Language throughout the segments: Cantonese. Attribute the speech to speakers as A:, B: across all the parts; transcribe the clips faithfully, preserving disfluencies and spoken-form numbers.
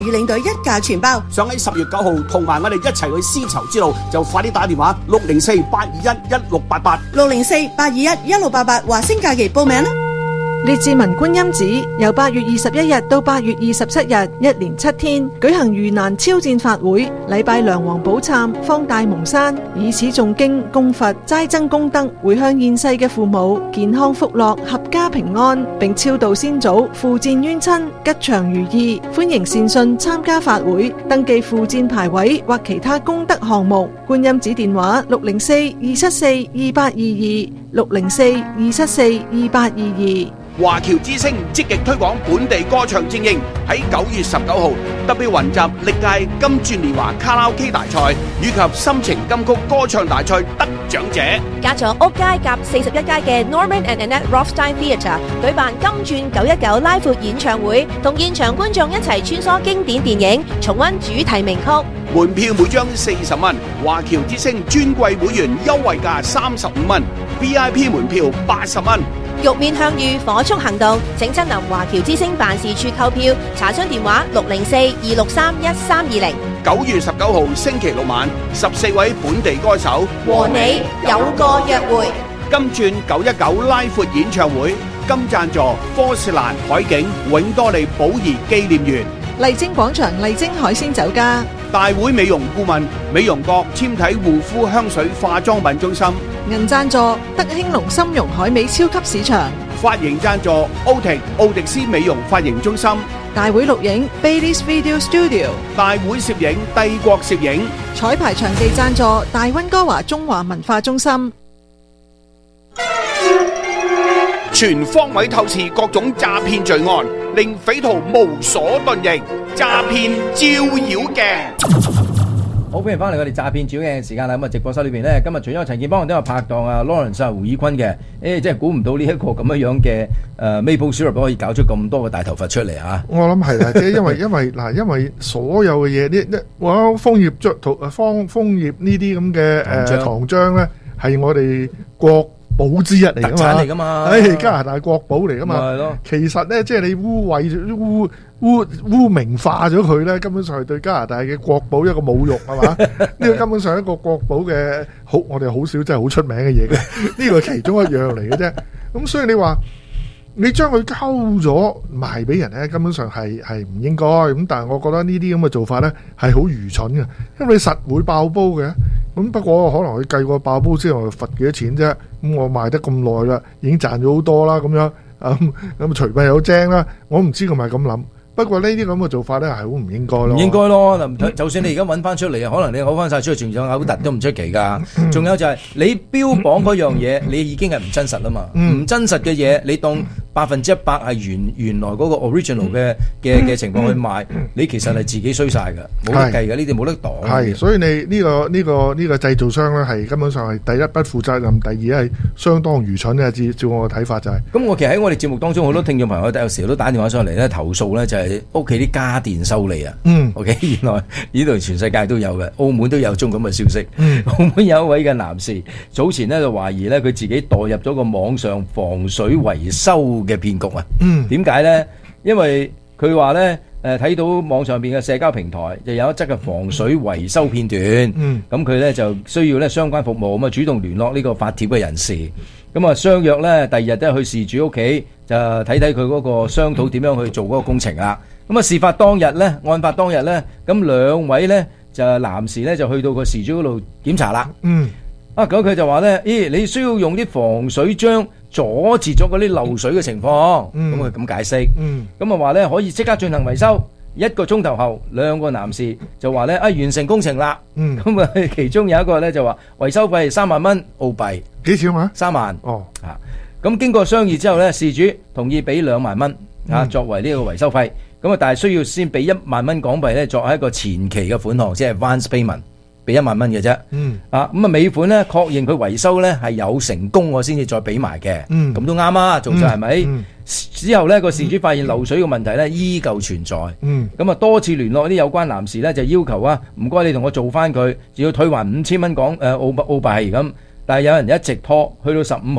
A: 領隊一價全包。
B: 想喺十月九號同埋我哋一齊去絲綢之路，就快啲打電話六零四八二一一六八八
A: 六零四八二一一六八八華星假期報名啦。
C: 列治文觀音寺由八月二十一日到八月二十七日，一連七天舉行盂蘭超薦法會，禮拜梁皇寶懺，方大蒙山，以此誦經供佛，齋增功德，回向現世嘅父母健康福樂，合家平安，並超度先祖，附薦冤親，吉祥如意。歡迎善信參加法會，登記附薦牌位或其他功德項目。觀音寺電話六零四二七四二八二二六零四二七四二八二二。
B: 華僑之星積極推廣本地歌唱精英，喺九月十九號特別雲集歷屆金鑽年華卡拉 OK 大賽以及心情金曲歌唱大賽得獎者，
D: 加咗屋街夾四十一街嘅 Norman and Annette Rothstein Theatre 舉辦金鑽九一九拉闊演唱會，同現場觀眾一齊穿梭經典電影，重溫主題名曲。
B: 門票每張四十蚊，華僑之星尊貴會員優惠價三十五蚊 ，V I P 門票八十蚊。
D: 玉面向隅火速行動，請親臨華僑之星辦事處購票，查詢電話六零四二六三一三二零。
B: 九月十九號星期六晚，十四位本地歌手
D: 和你有個約會。
B: 金鑽九一九拉闊演唱會，金贊助科士蘭海景永多利寶儀紀念園。
C: 麗晶廣場麗晶海鮮酒家。
B: 大會美容顧問美容閣纖體護膚香水化妝品中心。
C: 銀贊助德興隆參茸海味超級市場。
B: 髮型贊助奧迪奧迪斯美容髮型中心。
C: 大會錄影 Bailey's Video Studio。
B: 大會攝影帝國攝影。
C: 彩排場地贊助大溫哥華中華文化中心。
B: 全方位透視各種詐騙罪案，令匪徒無所遁形。詐騙照妖鏡。
E: 好，歡迎翻嚟我哋詐騙照妖鏡嘅時間啦。咁啊，直播室裏邊咧，今日除咗陳健邦，都有拍檔啊 Lawrence 啊胡以坤嘅。誒，真係估唔到呢一個咁樣樣嘅誒 Maple Syrup 可以搞出咁多嘅大頭佛出嚟嚇。
F: 我諗係啦，即係因為因為嗱，因為所有嘅嘢呢呢，我楓葉著桃楓楓葉呢啲咁嘅誒糖漿咧，係我哋國寶之一嚟噶嘛，特產嚟噶嘛，誒加拿大國寶嚟噶嘛，係咯。其實咧，即係你污穢污污污名化咗佢咧，根本上係對加拿大嘅國寶一個侮辱，係嘛？呢個根本上係一個國寶嘅好，我哋好少真係好出名嘅嘢嘅，呢個係其中一樣嚟嘅啫。咁所以你話你將佢溝咗賣俾人咧，根本上係係唔應該。咁但係我覺得呢啲咁嘅做法咧係好愚蠢嘅，因為你實會爆煲嘅。咁不過可能佢計過爆煲之後罰幾多錢啫？咁我賣得咁耐啦，已經賺咗好多啦，咁樣咁咁除弊有精啦。我唔知佢咪咁諗。不過呢啲咁嘅做法咧係好唔應該咯。唔應該咯，嗱，就算你而家揾翻出嚟啊，可能你嘔翻晒出去，仲有嘔突都唔出奇噶。仲有就係你標榜嗰樣嘢，你已經係唔真實啦嘛。唔真實嘅嘢，你當百分之一百係原原來嗰個 original 嘅嘅嘅情況去賣，你其實係自己衰晒噶，冇得計噶，呢啲冇得擋。係，所以你呢個呢個呢個製造商咧係根本上係第一不負責任，第二係相當愚蠢嘅。照照我嘅睇法就係。咁我其實喺我哋節目當中，好多聽眾朋友有時都打電話上嚟咧投訴咧，就係屋企啲家電修理啊。嗯。OK，原來呢度全世界都有嘅，澳門都有種咁嘅消息。嗯。澳門有一位嘅男士早前咧就懷疑咧佢自己墮入咗個網上防水維修嘅騙局啊！嗯，點解咧？因為佢話咧，誒睇到網上邊嘅社交平台就有一則嘅防水維修片段，嗯，咁佢咧就需要咧相關服務，咁啊主動聯絡呢個發帖嘅人士，咁啊相約咧第二日都去事主屋企就睇睇佢嗰個商討點樣去做嗰個工程啦。咁啊事發當日咧，案發當日咧，咁兩位咧就男士咧就去到個事主嗰度檢查啦。嗯，啊咁佢就話咧，咦，你需要用啲防水漿阻截咗嗰啲漏水嘅情況，咁佢咁解釋，咁啊話咧可以即刻進行維修。一個鐘頭後，兩個男士就話咧啊完成工程啦，咁啊其中有一個咧就話維修費三萬蚊澳幣，幾錢啊？三萬哦，啊咁經過商議之後咧，事主同意俾兩萬蚊啊作為呢個維修費，咁啊但係需要先俾一萬蚊港幣咧作為一個前期嘅款項，即係 advance payment。俾一萬蚊嘅啫，嗯，啊咁啊尾款咧確認佢維修咧係有成功，我先至再俾埋嘅，嗯，咁都啱啊，做晒係咪？之後咧個事主發現漏水嘅問題咧依舊存在，嗯，咁啊多次聯絡啲有關男士咧就要求啊，唔該你同我做翻佢，只要退還五千蚊港誒澳澳幣係咁，但係有人一直拖，去到十五號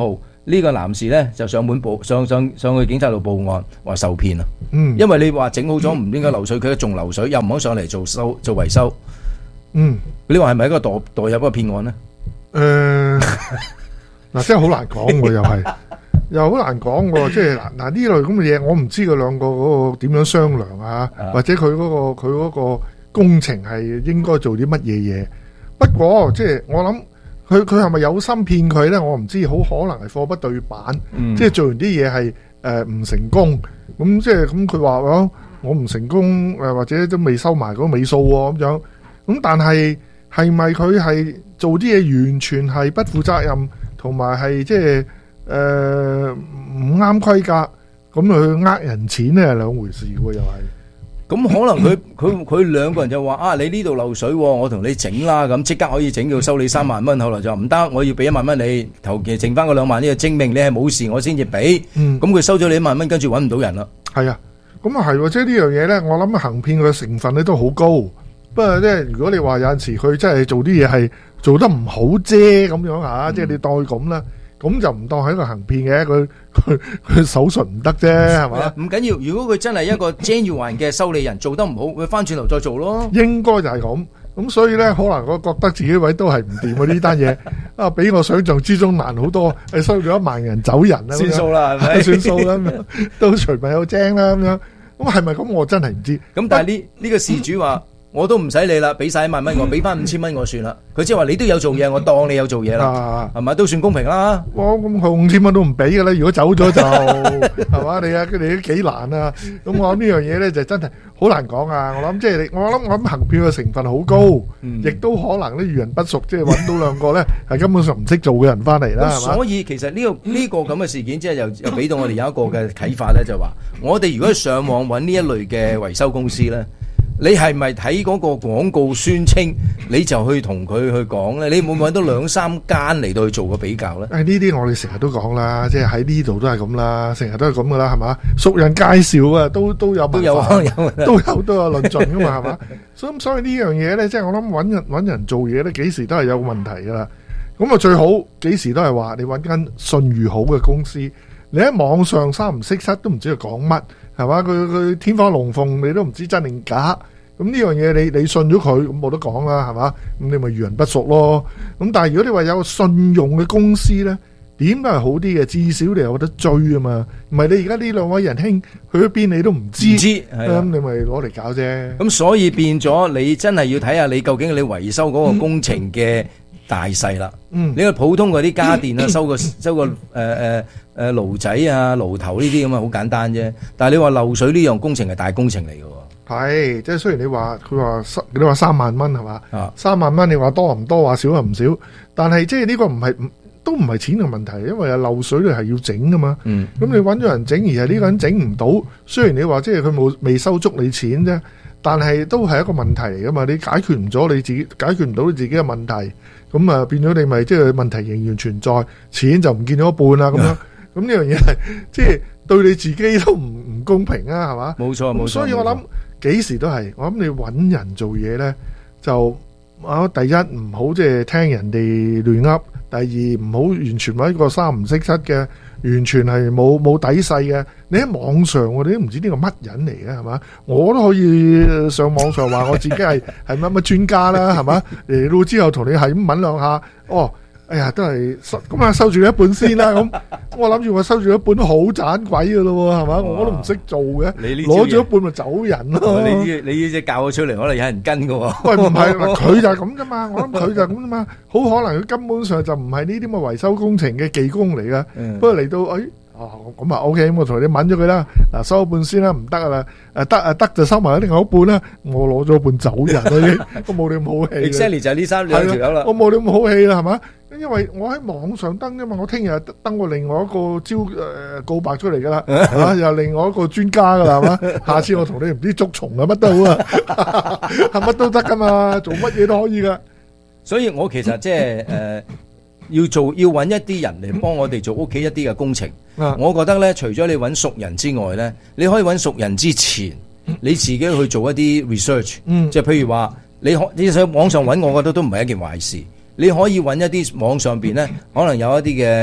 E: 呢個男士咧就上門報上上上去警察度報案，話受騙啊。
F: 嗯，
E: 因為你話整好咗唔應該流水，佢仲流水，又唔肯上嚟做修做維修。
F: 嗯，
E: 你話係咪一個墮墮入一個騙案咧？
F: 誒，嗱，真係好難講喎，又係又好難講喎，即係嗱嗱呢類咁嘅嘢，我唔知佢兩個嗰個點樣商量啊，或者佢嗰個佢嗰個工程係應該做啲乜嘢嘢。不過即係我諗。佢佢係咪有心騙佢咧？我唔知，好可能係貨不對版，嗯、即係做完啲嘢係誒唔成功，咁即係咁佢話哦，我唔成功誒、呃，或者都未收埋嗰個尾數喎咁樣。咁但係係咪佢係做啲嘢完全係不負責任，同埋係即係誒唔啱規格，咁去呃人錢咧係兩回事喎，又係。
E: 咁可能佢佢佢兩個人就話啊，你呢度漏水，我同你整啦，咁即刻可以整到收你三萬蚊。後來就話唔得，我要俾一萬蚊你，頭期剩翻嗰兩萬呢個證明你係冇事，我先至俾。咁佢收咗你一萬蚊，跟住揾唔到人啦。係啊，
F: 咁啊係，即係呢樣嘢咧，我諗行騙嘅成分咧都好高。不過咧，如果你話有陣時佢真係做啲嘢係做得唔好啫咁樣嚇，即係你當佢咁啦。咁就唔當係一個行騙嘅，佢佢佢手術唔得啫，係嘛？唔緊要，如果佢真係一個 genuine 嘅修理人，做得唔好，佢翻轉頭再做咯。應該就係咁，咁所以咧，可能我覺得自己位都係唔掂喎呢單嘢，啊，比我想象之中難好多，係收咗一萬人走人啦，算數啦，係咪？算數啦，咁樣都隨咪有精啦，咁樣，咁係咪咁？我真係唔知。咁但係呢呢個事主話。我都唔使理啦，俾晒一萬蚊我，俾翻五千蚊我算啦。佢即係話你都有做嘢，我當你有做嘢啦，係咪都算公平啦？我咁佢五千蚊都唔俾㗎啦，如果走咗就係嘛？你啊，佢哋都幾難啊！咁我諗呢樣嘢咧就真係好難講啊！我諗即係你，我諗我諗行騙嘅成分好高，亦都可能咧遇人不淑，即係揾到兩個咧係根本上唔識做嘅人翻嚟啦，係嘛？所以其實呢個呢個咁嘅事件，即係又又俾到我哋有一個嘅啟發咧，就話我哋如果上網揾呢一類嘅維修公司咧。你係咪睇嗰個廣告宣稱，你就去同佢去講咧？你會唔會揾到兩三間嚟到去做個比較咧？誒呢啲我哋成日都講啦，即係喺呢度都係咁啦，成日都係咁噶啦，係嘛？熟人介紹啊，都都有都有有都有都有論盡噶嘛，係嘛？所以所以呢樣嘢咧，即係我諗揾人揾人做嘢咧，幾時都係有問題噶啦。咁啊最好幾時都係話你揾間信譽好嘅公司，你喺網上三唔識七都唔知佢講乜。係嘛？佢佢天花龍鳳，你都唔知真定假。咁呢樣嘢你你信咗佢，咁冇得講啦，係嘛？咁你咪遇人不淑咯。咁但係如果你話有個信用嘅公司咧，點都係好啲嘅，至少你有得追啊嘛。唔係你而家呢兩位仁兄去咗邊，你都唔知。唔知係咁，你咪攞嚟搞啫。咁所以變咗，你真係要睇下你究竟你維修嗰個工程嘅大細啦。嗯，你個普通嗰啲家電啊，收個收個誒誒。誒爐仔啊、爐頭呢啲咁啊，好簡單啫。但係你話漏水呢樣工程係大工程嚟嘅喎。係，即係雖然你話佢話三，你話三萬蚊係嘛？啊，三萬蚊你話多唔多，話少又唔少。但係即係呢個唔係都唔係錢嘅問題，因為漏水你係要整噶嘛。嗯。咁你揾咗人整，而係呢個人整唔到，雖然你話即係佢冇未收足你錢啫，但係都係一個問題嚟噶嘛。你解決唔咗你自己，解決唔到你自己嘅問題，咁啊變咗你咪即係問題仍然存在，錢就唔見咗一半啦咁樣。咁呢樣嘢係即係對你自己都唔唔公平啊，係嘛？冇錯冇錯。所以我諗幾時都係，我諗你揾人做嘢咧，就啊第一唔好即係聽人哋亂噏，第二唔好完全揾一個三唔識七嘅，完全係冇冇底細嘅。你喺網上我哋都唔知呢個乜人嚟嘅，係嘛？我都可以上網上話我自己係係乜乜專家啦，係嘛？嚟到之後同你係咁問兩下，哦。哎呀，都係收咁啊，收住一半先啦。咁我諗住我收住一半都好盞鬼噶咯，係嘛？我都唔識做嘅，攞住一半咪走人咯。你呢你呢隻教咗出嚟，可能有人跟噶。喂，唔係，佢就係咁啫嘛。我諗佢就係咁啫嘛。好可能佢根本上就唔係呢啲咁嘅維修工程嘅技工嚟噶。不過嚟到，哎，哦咁啊 OK，咁我同你掹咗佢啦。嗱，收一半先啦，唔得啦。誒得啊得就收埋另外一半啦。我攞咗一半走人啦，已經。我冇你咁好氣。Exactly 就係呢三兩條友啦。我冇你咁好氣啦，係嘛？因為我喺網上登啫嘛，我聽日登過另外一個招誒、呃、告白出嚟噶啦，啊又另外一個專家噶啦，係嘛？下次我同你唔知捉蟲啊乜都好啊，係乜都得噶嘛，做乜嘢都可以噶。所以我其實即係誒要做要揾一啲人嚟幫我哋做屋企一啲嘅工程。嗯、我覺得咧，除咗你揾熟人之外咧，你可以揾熟人之前，你自己去做一啲 research，嗯、即係譬如話你可你喺網上揾，我覺得都唔係一件壞事。你可以揾一啲網上邊咧，可能有一啲嘅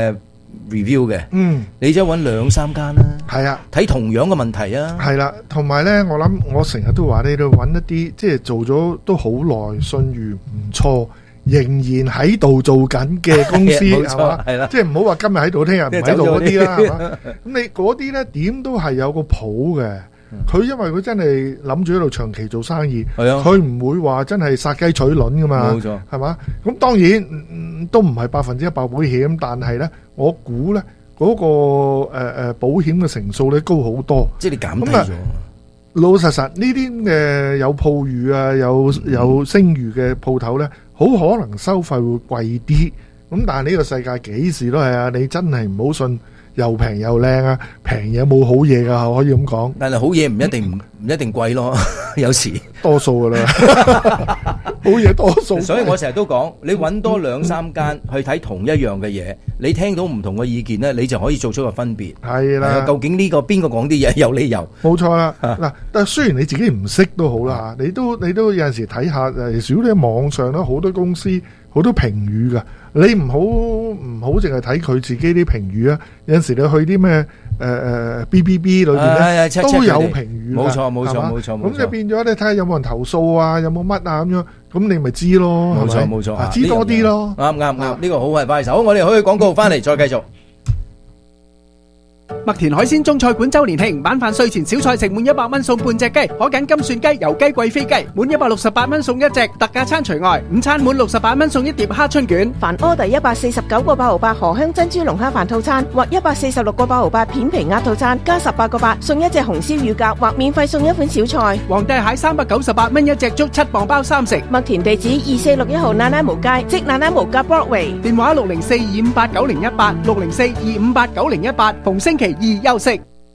E: review 嘅，
F: 嗯，
E: 你就揾兩三間啦，
F: 係啊，
E: 睇同樣嘅問題啊，
F: 係啦，同埋咧，我諗我成日都話你哋揾一啲即係做咗都好耐，信譽唔錯，仍然喺度做緊嘅公司係嘛，係啦，即係唔好話今日喺度，聽日唔喺度嗰啲啦，係嘛，咁你嗰啲咧點都係有個譜嘅。佢因為佢真係諗住喺度長期做生意，佢唔會話真係殺雞取卵噶嘛，冇錯，係嘛？咁當然、嗯、都唔係百分之一百保險，但係咧，我估咧嗰個誒誒、呃、保險嘅成數咧高好多，即係你減低咗。老實實呢啲嘅有鋪譽啊，有有聲譽嘅鋪頭咧，好可能收費會貴啲。咁但係呢個世界幾時都係啊，你真係唔好信。又平又靚啊！平嘢冇好嘢噶，可以咁講。但係好嘢唔一定唔唔一定貴咯，有時多數噶啦，好嘢多數。所以我成日都講，你揾多兩三間去睇同一樣嘅嘢，你聽到唔同嘅意見咧，你就可以做出個分別。係啦，究竟呢個邊個講啲嘢有理由？冇錯啦。嗱，但係雖然你自己唔識都好啦，你都你都有陣時睇下誒，如果你喺網上咧，好多公司好多評語噶。你唔好唔好淨係睇佢自己啲評語啊！有陣時你去啲咩誒誒 B B B 裏邊咧都有評語，冇錯冇錯冇錯。咁就變咗你睇下有冇人投訴啊，有冇乜啊咁樣，咁你咪知咯。冇錯冇錯，知多啲咯。啱啱啱，呢個好係快手。我哋可以廣告翻嚟再繼續。
G: 麥田海鮮中菜館周年慶，晚飯睡前小菜食滿一百蚊送半隻雞，可揀金蒜雞、油雞、貴妃雞，滿一百六十八蚊送一隻，特價餐除外。午餐滿六十八蚊送一碟蝦春卷。
D: 凡order一百四十九個八毫八荷香珍珠龍蝦飯套餐，或一百四十六個八毫八片皮鴨套餐，加十八個八送一隻紅燒乳鴿，或免費送一款小菜。
G: 皇帝蟹三百九十八蚊一隻，粥七磅包三食。
D: 麥田地址二四六一號奶奶毛街，即奶奶毛街 Broadway。
G: 電話六零四二五八九零一八，六零四二五八九零一八。逢星期二休息。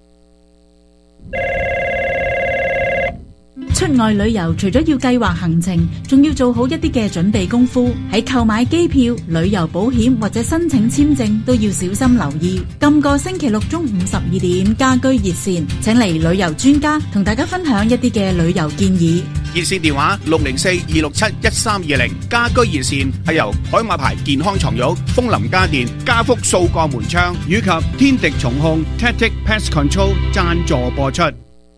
H: 出外旅遊除咗要計劃行程，仲要做好一啲嘅準備功夫。喺購買機票、旅遊保險或者申請簽證都要小心留意。今個星期六中午十二點，家居熱線請嚟旅遊專家同大家分享一啲嘅旅遊建議。
B: 熱線電話六零四二六七一三二零，家居熱線係由海馬牌健康床褥、楓林家電、家福掃鋼門窗以及天敵蟲控 Tactic Pest Control 贊助播出。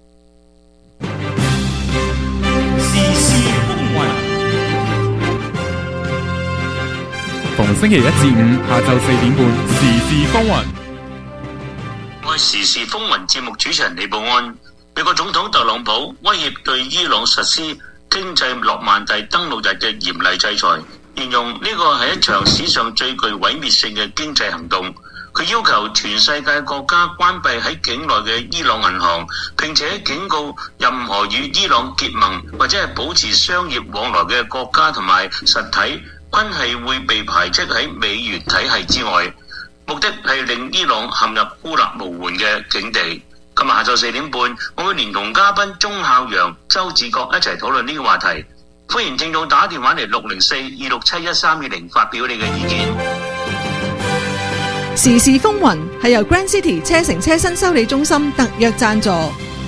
I: 逢星期一至五下晝四點半，時事風雲。
J: 我係時事風雲節目主持人李寶安。美國總統特朗普威脅對伊朗實施經濟諾曼第登陸日嘅嚴厲制裁，形容呢個係一場史上最具毀滅性嘅經濟行動。佢要求全世界國家關閉喺境內嘅伊朗銀行，並且警告任何與伊朗結盟或者係保持商業往來嘅國家同埋實體，均係會被排斥喺美元體系之外。目的係令伊朗陷入孤立無援嘅境地。今日下晝四點半，我會連同嘉賓鐘孝陽、周志國一齊討論呢個話題。歡迎聽眾打電話嚟六零四二六七一三二零發表你嘅意見。
C: 時事風雲係由 Grand City 車城車身修理中心特約贊助。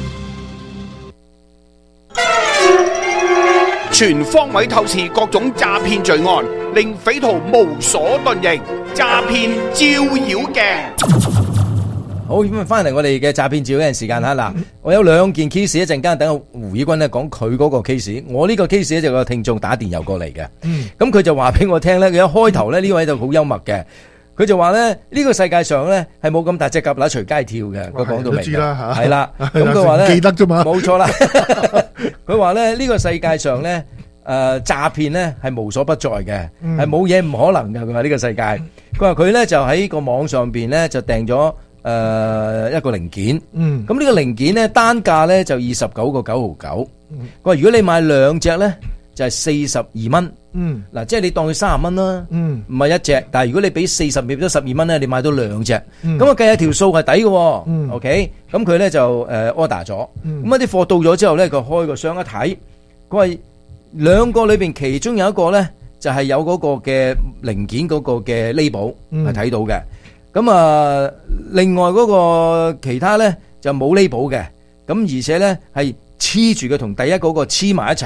B: 全方位透視各種詐騙罪案，令匪徒無所遁形。詐騙照妖鏡。
E: 好，咁啊，翻嚟我哋嘅詐騙照妖鏡時間吓。嗱，我有兩件 case， 一陣間等胡以軍咧講佢嗰個 case。我呢個 case 咧就有個聽眾打電郵過嚟嘅。咁佢就話俾我聽咧，佢一開頭咧呢位就好幽默嘅。佢就話咧呢個世界上咧係冇咁大隻蛤乸隨街跳嘅。佢講到明嘅，係啦。咁佢話咧記得啫嘛，冇錯啦。佢話咧呢個世界上咧誒詐騙咧係無所不在嘅，係冇嘢唔可能嘅。佢話呢個世界，佢話佢咧就喺個網上邊咧就訂咗誒一個零件。嗯，咁呢個零件咧單價咧就二十九個九毫九。佢話如果你買兩隻咧就係四十二蚊。嗯，嗱，即係你當佢三十蚊啦，嗯，唔係一隻，但係如果你俾四十，變咗十二蚊咧，你買到兩隻，咁啊計下條數係抵嘅，嗯 ，OK，咁佢咧就誒 order 咗，咁一啲貨到咗之後咧，佢開個箱一睇，佢話兩個裏邊其中有一個咧就係有嗰個嘅零件嗰個嘅 label 係睇到嘅，咁啊另外嗰個其他咧就冇 label 嘅，咁而且咧係黐住嘅同第一嗰個黐埋一齊。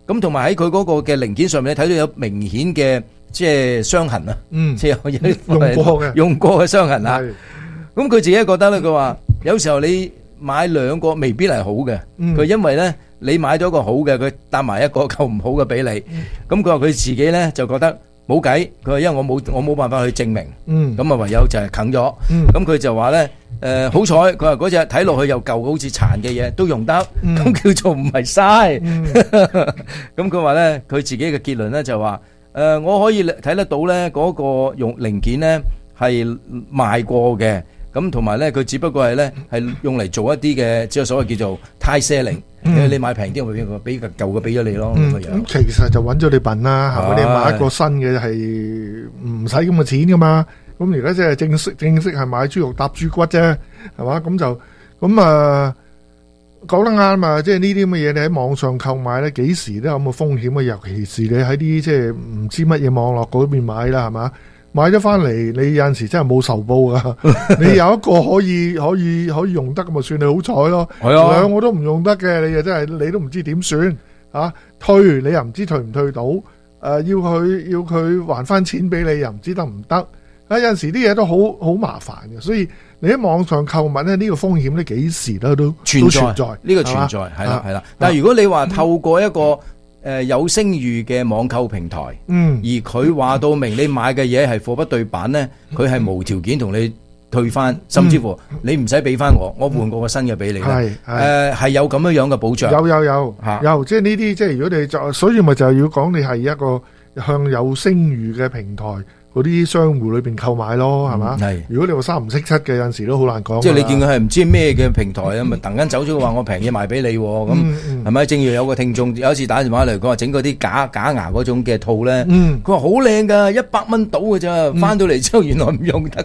E: 咁同埋喺佢嗰個嘅零件上面咧，睇到有明顯嘅即係傷痕啊，
F: 嗯，
E: 即係有啲
F: 用過嘅
E: 用過嘅傷痕啊。咁佢自己覺得咧，佢話有時候你買兩個未必係好嘅，佢、嗯、因為咧你買咗個好嘅，佢搭埋一個夠唔好嘅俾你。咁佢話佢自己咧就覺得冇計，佢話因為我冇我冇辦法去證明，咁、嗯、啊唯有就係啃咗。咁、嗯、佢就話咧。誒、呃，好彩佢話嗰隻睇落去又舊，好似殘嘅嘢都用得，咁、嗯、叫做唔係嘥。咁佢話咧，佢自己嘅結論咧就話，誒、呃，我可以睇得到咧嗰個用零件咧係賣過嘅，咁同埋咧佢只不過係咧係用嚟做一啲嘅，即係所謂叫做 tie selling，因為你買平啲，我俾俾個舊嘅俾咗你咯。咁、嗯
F: 嗯、其實就揾咗你笨啦，係咪？你買一個新嘅係唔使咁嘅錢噶嘛。咁而家即係正式正式係買豬肉搭豬骨啫，係嘛？咁就咁啊，講得啱啊！即係呢啲咁嘅嘢，你喺網上購買咧，幾時都有咁嘅風險啊！尤其是你喺啲即係唔知乜嘢網絡嗰邊買啦，係嘛？買咗翻嚟，你有陣時真係冇仇報噶。你有一個可以可以可以用得咁咪算你好彩咯。係啊，兩個都唔用得嘅，你又真係你都唔知點算啊？退你又唔知退唔退到，誒、呃、要佢要佢還翻錢俾你又唔知得唔得。啊，有陣時啲嘢都好好麻煩嘅，所以你喺網上購物咧，呢、這個風險咧幾時咧都存在，呢、
E: 這個存在係啦係啦。但係如果你話透過一個誒、呃、有聲譽嘅網購平台，嗯，而佢話到明你買嘅嘢係貨不對版咧，佢係無條件同你退翻、嗯，甚至乎你唔使俾翻我，我換過個新嘅俾你。係誒係有咁樣樣嘅保障。有有有嚇有，即係呢啲即係如果你就，所以咪就係要講你係一個向有聲譽嘅平台。嗰啲商戶裏邊購買咯，係嘛？係。如果你話三唔識七嘅，有陣時都好難講。即係你見佢係唔知咩嘅平台啊，咪突然間走咗話我平嘢賣俾你，咁係咪？正如有個聽眾有一次打電話嚟講話整嗰啲假假牙嗰種嘅套咧，佢話好靚㗎，一百蚊到㗎咋，翻到嚟之後原來唔用得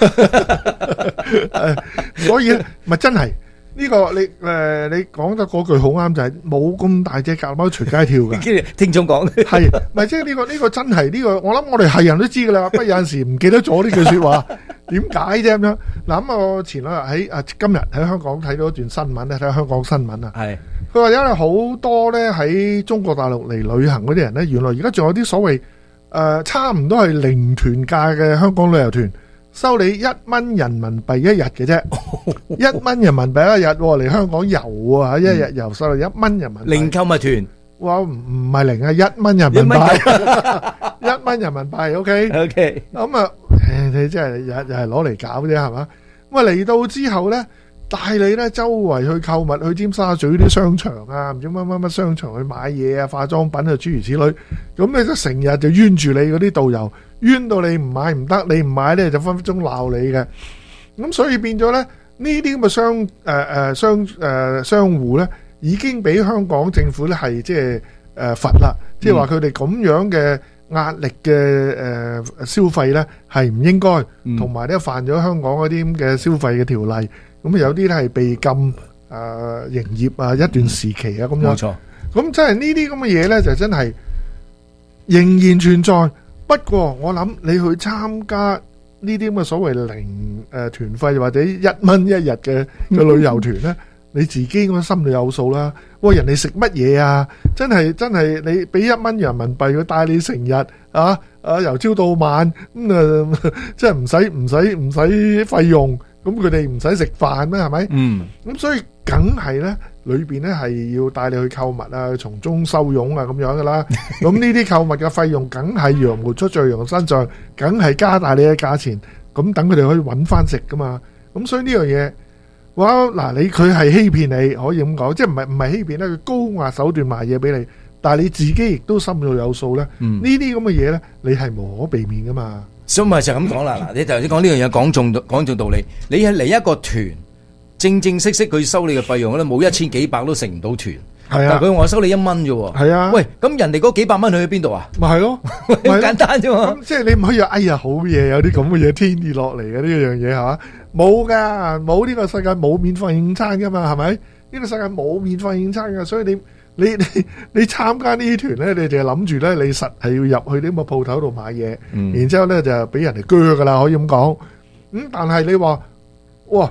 E: 嘅。所以咧，咪真係。呢、這個你誒、呃、你講得嗰句好啱，就係冇咁大隻蛤貓隨街跳㗎。聽眾講係咪即係呢個呢、這個真係呢、這個？我諗我哋係人都知㗎啦。不過有陣時唔記得咗呢句説話，點解啫咁樣？嗱咁我前兩日喺啊今日喺香港睇到一段新聞咧，睇下香港新聞啊。係佢話因為好多咧喺中國大陸嚟旅行嗰啲人咧，原來而家仲有啲所謂誒、呃、差唔多係零團價嘅香港旅遊團。收你一蚊人民幣一日嘅啫，一蚊人民幣一日嚟香港遊啊！一日遊收你一蚊人民幣。零購物團，哇唔唔係零啊，一蚊人民幣，一蚊人民幣 ，OK OK。咁啊，你真係又又係攞嚟搞啫，係嘛？咁啊嚟到之後咧，帶你咧周圍去購物，去尖沙咀啲商場啊，唔知乜乜乜商場去買嘢啊，化妝品啊，諸如此類。咁你就成日就冤住你嗰啲導遊。冤到你唔買唔得，你唔買咧就分分鐘鬧你嘅。咁所以變咗咧，呢啲咁嘅商誒誒商誒商戶咧，已經俾香港政府咧係即係誒罰啦，即係話佢哋咁樣嘅壓力嘅誒消費咧係唔應該，同埋咧犯咗香港嗰啲咁嘅消費嘅條例。咁有啲咧係被禁誒營業啊一段時期啊咁樣。冇錯。咁真係呢啲咁嘅嘢咧，就真係仍然存在。不過我諗你去參加呢啲咁嘅所謂零誒團費或者一蚊一日嘅嘅旅遊團咧，你自己咁心裏有數啦。喂，人哋食乜嘢啊？真係真係你俾一蚊人民幣佢帶你成日啊啊由朝到晚咁啊，即係唔使唔使唔使費用，咁佢哋唔使食飯咩？係咪？嗯。咁所以梗係咧。裏邊咧係要帶你去購物啊，從中收佣啊咁樣噶啦。咁呢啲購物嘅費用，梗係羊毛出在羊身上，梗係加大你嘅價錢。咁等佢哋可以揾翻食噶嘛。咁所以呢樣嘢，哇嗱，你佢係欺騙你，可以咁講，即係唔係唔係欺騙咧？佢高壓手段賣嘢俾你，但係你自己亦都心裏有數咧。呢啲咁嘅嘢咧，你係無可避免噶嘛。所以咪就咁講啦。嗱，你頭先講呢樣嘢，講中講中道理。你係嚟一個團。正正式式佢收你嘅費用咧，冇一千幾百都成唔到團。係啊，佢話收你一蚊啫喎。係啊，喂，咁人哋嗰幾百蚊去咗邊度啊？咪係咯，好簡單啫嘛。咁即係你唔可以話，哎呀好嘢，有啲咁嘅嘢天跌落嚟嘅呢樣嘢係嘛？冇噶，冇呢個世界冇免費午餐噶嘛，係咪？呢個世界冇免費午餐噶，所以你你你你參加呢啲團咧，你就係諗住咧，你實係要入去啲咁嘅鋪頭度買嘢，然之後咧就俾人哋鋸噶啦，可以咁講。咁但係你話，哇！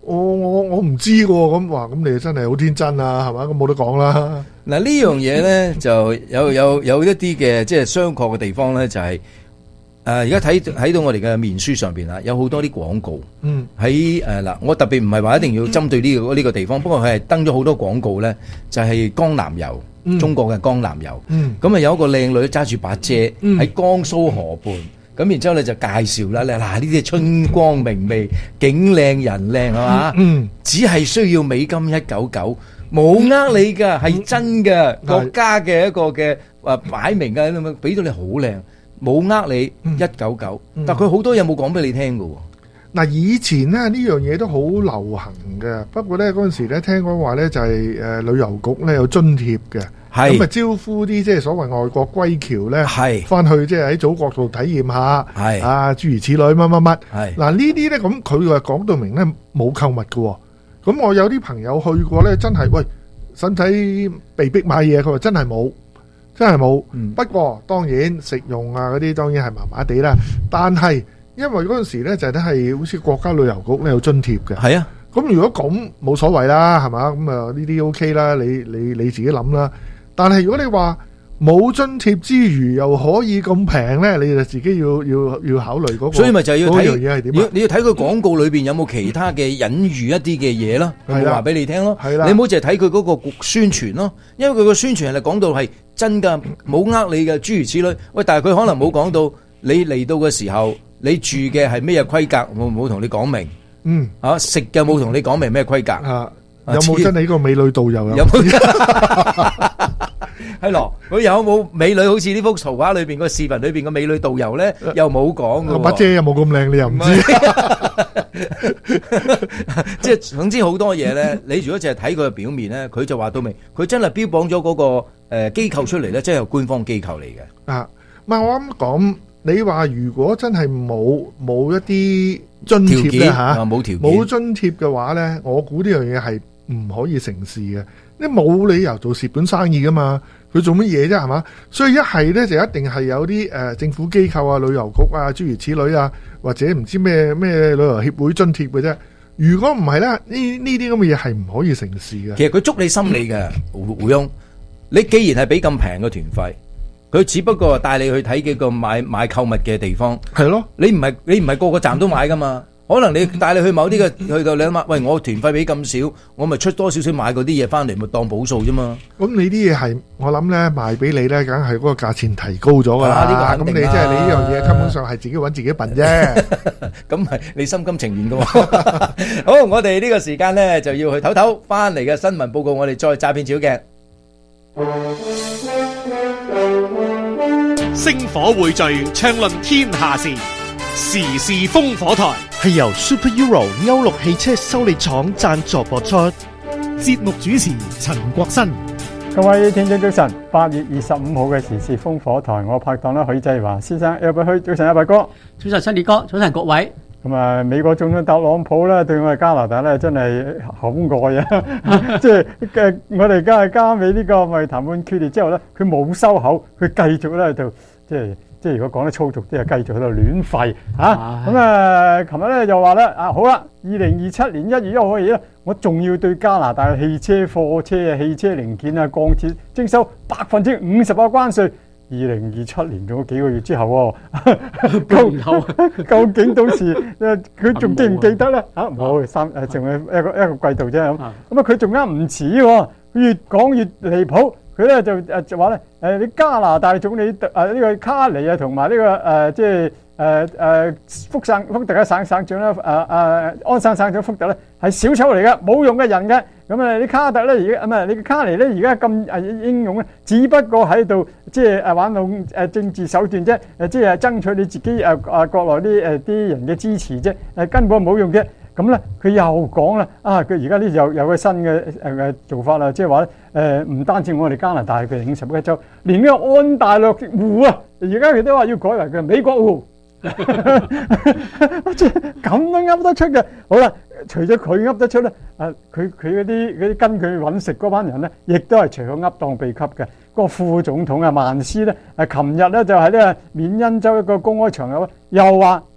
F: 我我我唔知喎，咁話咁你真係好天真啊，係嘛？咁冇得講啦。
E: 嗱呢樣嘢咧就有有有一啲嘅即係商榷嘅地方咧，就係誒而家睇睇到我哋嘅面書上邊啊，有好多啲廣告。
F: 嗯，
E: 喺誒嗱，我特別唔係話一定要針對呢個呢個地方，不過佢係登咗好多廣告咧，就係江南油，中國嘅江南油。嗯，咁啊有一個靚女揸住把遮喺江蘇河畔。咁然之後咧就介紹啦，嗱呢啲春光明媚，景靚人靚係嘛？嗯，只係需要美金一九九，冇呃你㗎，係真嘅，國家嘅一個嘅誒擺明嘅咁樣，俾到你好靚，冇呃你一九九，但佢好多嘢冇講俾你聽㗎喎。
F: 嗱，以前咧呢樣嘢都好流行嘅，不過咧嗰陣時咧聽講話咧就係誒旅遊局咧有津貼嘅。咁啊招呼啲即係所謂外國歸僑咧，翻去即係喺祖國度體驗下，啊諸如此類乜乜乜。嗱呢啲咧咁佢話講到明咧冇購物嘅，咁我有啲朋友去過咧，真係喂使唔使被逼買嘢？佢話真係冇，真係冇。不過當然食用啊嗰啲當然係麻麻地啦，但係因為嗰陣時咧就都係好似國家旅遊局咧有津貼嘅。係啊，咁如果咁冇所謂啦，係嘛？咁啊呢啲 OK 啦，你你你自己諗啦。但係如果你話冇津貼之餘又可以咁平咧，你就自己要要要考慮嗰個。所以咪就係要睇樣嘢係點啊？你要睇佢廣告裏邊有冇其他嘅隱喻一啲嘅嘢咯，佢會話俾你聽咯。係啦，你唔好淨係睇佢嗰個宣傳咯，因為佢個宣傳係講到係真噶，冇呃你嘅諸如此類。喂，但係佢可能冇講到你嚟到嘅時候，你住嘅係咩規格，我冇同你講明。嗯，啊食嘅冇同你講明咩規格。啊，有冇真係呢個美女導遊？有冇？係咯，佢有冇美女？好似呢幅圖畫裏邊個視頻裏邊個美女導遊咧，又冇講嘅。把遮又冇咁靚，你又唔知。即係總之好多嘢咧，你如果淨係睇佢嘅表面咧，佢就話到明，佢真係標榜咗嗰個誒機構出嚟咧，即係官方機構嚟嘅。啊，唔係我啱講，你話如果真係冇冇一啲津貼咧吓，冇條件冇津貼嘅話咧，我估呢樣嘢係唔可以成事嘅。你冇理由做蝕本生意噶嘛？佢做乜嘢啫？係嘛？所以一係咧就一定係有啲誒、呃、政府機構啊、旅遊局啊諸如此類啊，或者唔知咩咩旅遊協會津貼嘅啫。如果唔係咧，呢呢啲咁嘅嘢係唔可以成事嘅。其實佢捉你心理嘅，胡胡翁，你既然係俾咁平嘅團費，佢只不過帶你去睇幾個買買購物嘅地方，係咯。你唔係你唔係個個站都買噶嘛？可能你帶你去某啲嘅去到你諗下，喂，我團費俾咁少，我咪出多少少買嗰啲嘢翻嚟，咪當補數啫嘛。咁你啲嘢係我諗咧賣俾你咧，梗係嗰個價錢提高咗噶啦。咁你即係你呢樣嘢根本上係自己揾自己笨啫。咁係你心甘情願噶。好，我哋呢個時間咧就要去唞唞，翻嚟嘅新聞報告，我哋再詐騙小鏡。
K: 星火匯聚，暢論天下事。時事烽火台係由 Super Euro 歐陸汽車修理廠贊助播出，節目主持陳國新。
L: 各位聽眾早晨，八月二十五號嘅時事烽火台，我拍檔啦許繼華先生，有冇去？早晨，阿伯哥，
M: 早晨，新烈哥，早晨各位。
L: 咁啊，美國總統特朗普咧，對我哋加拿大咧，真係好愛啊！即係嘅，我哋加加美呢個貿易談判決裂之後咧，佢冇收口，佢繼續咧就即係。即係如果講得粗俗啲，係繼續喺度亂吠嚇。咁啊，琴日咧又話咧啊，好啦，二零二七年一月一號起咧，我仲要對加拿大嘅汽車、貨車啊、汽車零件啊、鋼鐵徵收百分之五十嘅關稅。二零二七年仲有幾個月之後喎，究究竟到時誒佢仲記唔記得咧？嚇冇三誒，仲有一個一個季度啫咁。咁啊，佢仲啱唔似喎，佢越講越離譜。佢咧就誒就話咧誒，你加拿大總理誒呢個卡尼啊，同埋呢個誒即係誒誒福省福特嘅省省長咧誒誒安省省長福特咧係小丑嚟嘅，冇用嘅人嘅。咁啊，你卡特咧而家唔係你卡尼咧而家咁誒英勇咧，只不過喺度即係誒玩弄誒政治手段啫，誒即係爭取你自己誒誒國內啲誒啲人嘅支持啫，誒根本冇用嘅。咁咧，佢又講啦，啊，佢而家呢又有個新嘅誒誒做法啦，即係話咧誒，唔單止我哋加拿大嘅五十一州，連呢個安大略湖啊，而家佢都話要改為嘅美國湖，即係咁都噏得出嘅。好啦，除咗佢噏得出咧，啊，佢佢嗰啲嗰啲跟佢揾食嗰班人咧，亦都係隨口噏當秘笈嘅。個副總統啊，曼斯咧，誒，琴日咧就喺呢個緬因州一個公開場合，又話。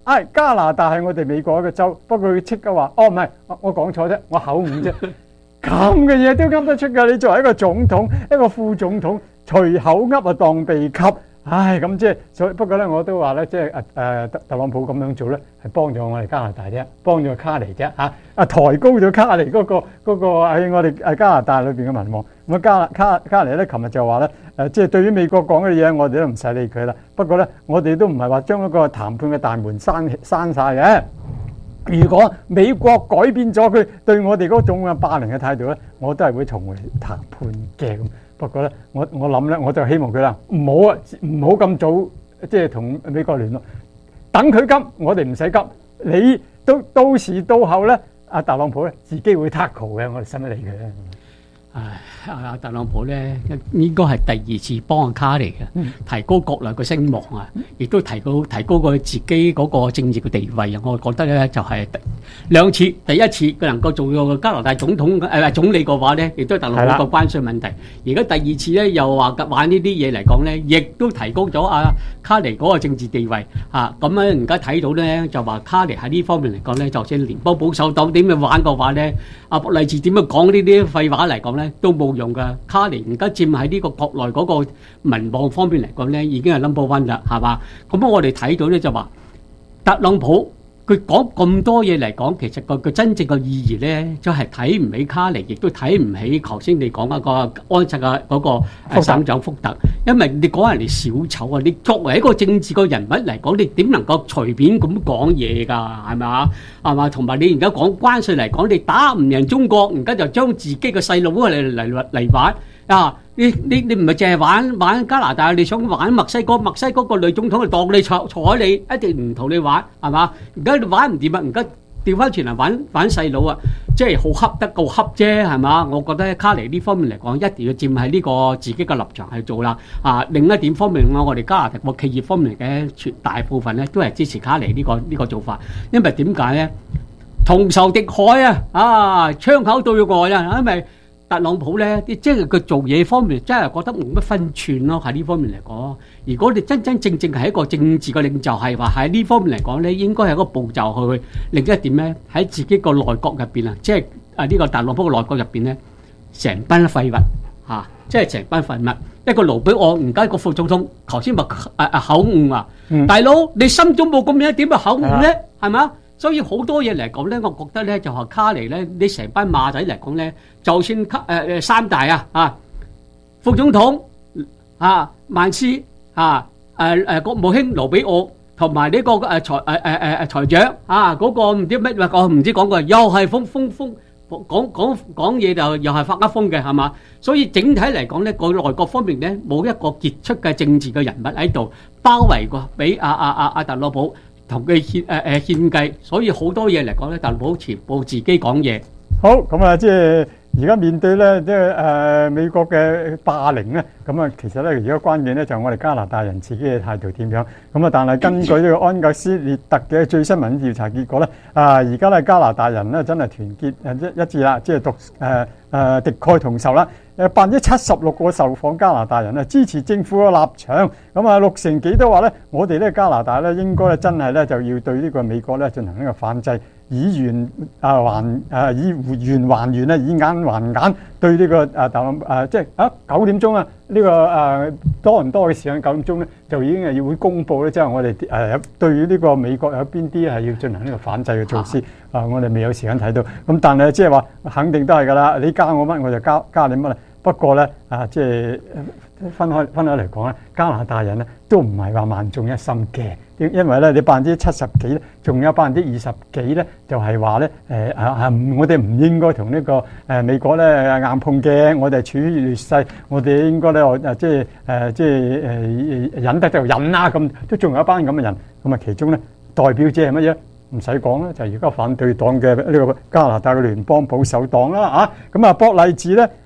L: 哎加拿大係我哋美國一個州，不過佢即刻話，哦唔係，我我講錯啫，我口誤啫。咁嘅嘢都噏得出㗎，你作為一個總統，一個副總統，隨口噏啊當秘笈。唉，咁即係所以不過咧，我都話咧，即係誒誒特特朗普咁樣做咧，係幫咗我哋加拿大啫，幫咗卡尼啫嚇，啊抬高咗卡尼嗰個嗰個喺我哋誒加拿大裏邊嘅民望。咁啊加卡卡尼咧，琴日就話咧誒，即係對於美國講嘅嘢，我哋都唔使理佢啦。不過咧，我哋都唔係話將嗰個談判嘅大門閂閂曬嘅。如果美國改變咗佢對我哋嗰種嘅霸凌嘅態度咧，我都係會重回談判嘅咁。不過咧，我我諗咧，我就希望佢啦，唔好啊，唔好咁早即係同美國聯絡，等佢急，我哋唔使急。你到到時到後咧，阿特朗普咧自己會 tackle 嘅，我哋使乜理佢咧？
M: 唉，阿特朗普咧應該係第二次幫阿卡尼嘅，提高國內嘅聲望啊，亦都提高提高佢自己嗰個政治嘅地位啊。我覺得咧就係兩次，第一次佢能夠做個加拿大總統誒、呃、總理嘅話咧，亦都係特朗普個關稅問題。而家第二次咧又話玩呢啲嘢嚟講咧，亦都提高咗阿卡尼嗰個政治地位啊。咁咧而家睇到咧就話卡尼喺呢方面嚟講咧，就算聯邦保守黨點樣玩嘅話咧，阿博勵治點樣講呢啲廢話嚟講咧，都冇用噶。卡尼而家佔喺呢個國內嗰個民望方面嚟講咧，已經係 number one 啦，係嘛？咁我哋睇到咧就話特朗普佢講咁多嘢嚟講，其實個個真正嘅意義咧，就係睇唔起卡尼，亦都睇唔起頭先你講嗰個安察嘅嗰個省長福特，因為你講人哋小丑啊！你作為一個政治個人物嚟講，你點能夠隨便咁講嘢㗎？係咪啊？係嘛？同埋你而家講關稅嚟講，你打唔贏中國，而家就將自己嘅細路嚟嚟嚟玩啊！你你你唔係淨係玩玩加拿大，你想玩墨西哥？墨西哥個女總統就當你坐坐喺你，一定唔同你玩，係嘛？而家你玩唔掂啊！而家調翻轉嚟玩玩細佬啊！即係好恰得夠恰啫，係嘛？我覺得卡尼呢方面嚟講，一定要佔喺呢個自己嘅立場去做啦。啊，另一點方面我我哋加拿大個企業方面嘅絕大部分咧，都係支持卡尼呢、呢個呢、呢個做法，因為點解咧？同仇敵愾啊！啊，槍口對外啊，因為特朗普咧，即係佢做嘢方面真係覺得冇乜分寸咯。喺呢方面嚟講，如果你真真正正係一個政治嘅領袖，係話喺呢方面嚟講咧，應該係一個步驟去。另一點咧，喺自己個內閣入邊啊，即係啊呢個特朗普嘅內閣入邊咧，成班廢物嚇，即係成班廢物。一個盧比奧，而家個副總統頭先話啊啊口誤啊，嗯、大佬你心中冇咁樣點啊口誤咧，係嘛？所以好多嘢嚟講咧，我覺得咧就係卡尼咧，你成班馬仔嚟講咧，就算卡誒誒三大啊啊副總統啊曼斯啊誒誒國務卿盧比奧同埋呢個誒財誒誒誒誒財長啊嗰個唔知乜話我唔知講過，又係風風風講講講嘢就又係發噏風嘅係嘛？所以整體嚟講咧，個內閣方面咧冇一個傑出嘅政治嘅人物喺度包圍過俾阿阿阿阿特朗普。同佢獻誒誒獻計，所以好多嘢嚟講咧，特朗普全部自己講嘢。
L: 好咁啊，即係而家面對咧，即係誒美國嘅霸凌咧，咁啊，其實咧而家關鍵咧就係我哋加拿大人自己嘅態度點樣。咁啊，但係根據呢個安格斯列特嘅最新民意調查結果咧，啊而家咧加拿大人咧真係團結誒一一致啦，即係獨誒誒敵愾同仇啦。誒百分之七十六個受訪加拿大人咧支持政府嘅立場，咁啊六成幾都話咧，我哋咧加拿大咧應該咧真係咧就要對呢個美國咧進行呢個反制，以圓啊還誒以圓還圓咧，以眼還眼，對呢個誒特朗誒即係啊九點鐘啊呢個誒多倫多嘅時間九點鐘咧就已經係要會公佈咧，即係我哋誒對於呢個美國有邊啲係要進行呢個反制嘅措施啊，我哋未有時間睇到，咁但係即係話肯定都係㗎啦，你加我乜我就加加你乜啦。不過咧，啊，即係分開分開嚟講咧，加拿大人咧都唔係話萬眾一心嘅，因因為咧你百分之七十幾咧，仲有百分之二十幾咧，就係話咧，誒啊啊，我哋唔應該同呢個誒美國咧硬碰嘅，我哋處於劣勢，我哋應該咧誒即係誒即係誒忍得就忍啦，咁都仲有一班咁嘅人，咁啊其中咧代表者係乜嘢？唔使講啦，就係而家反對黨嘅呢個加拿大嘅聯邦保守黨啦，啊，咁啊博勵治咧，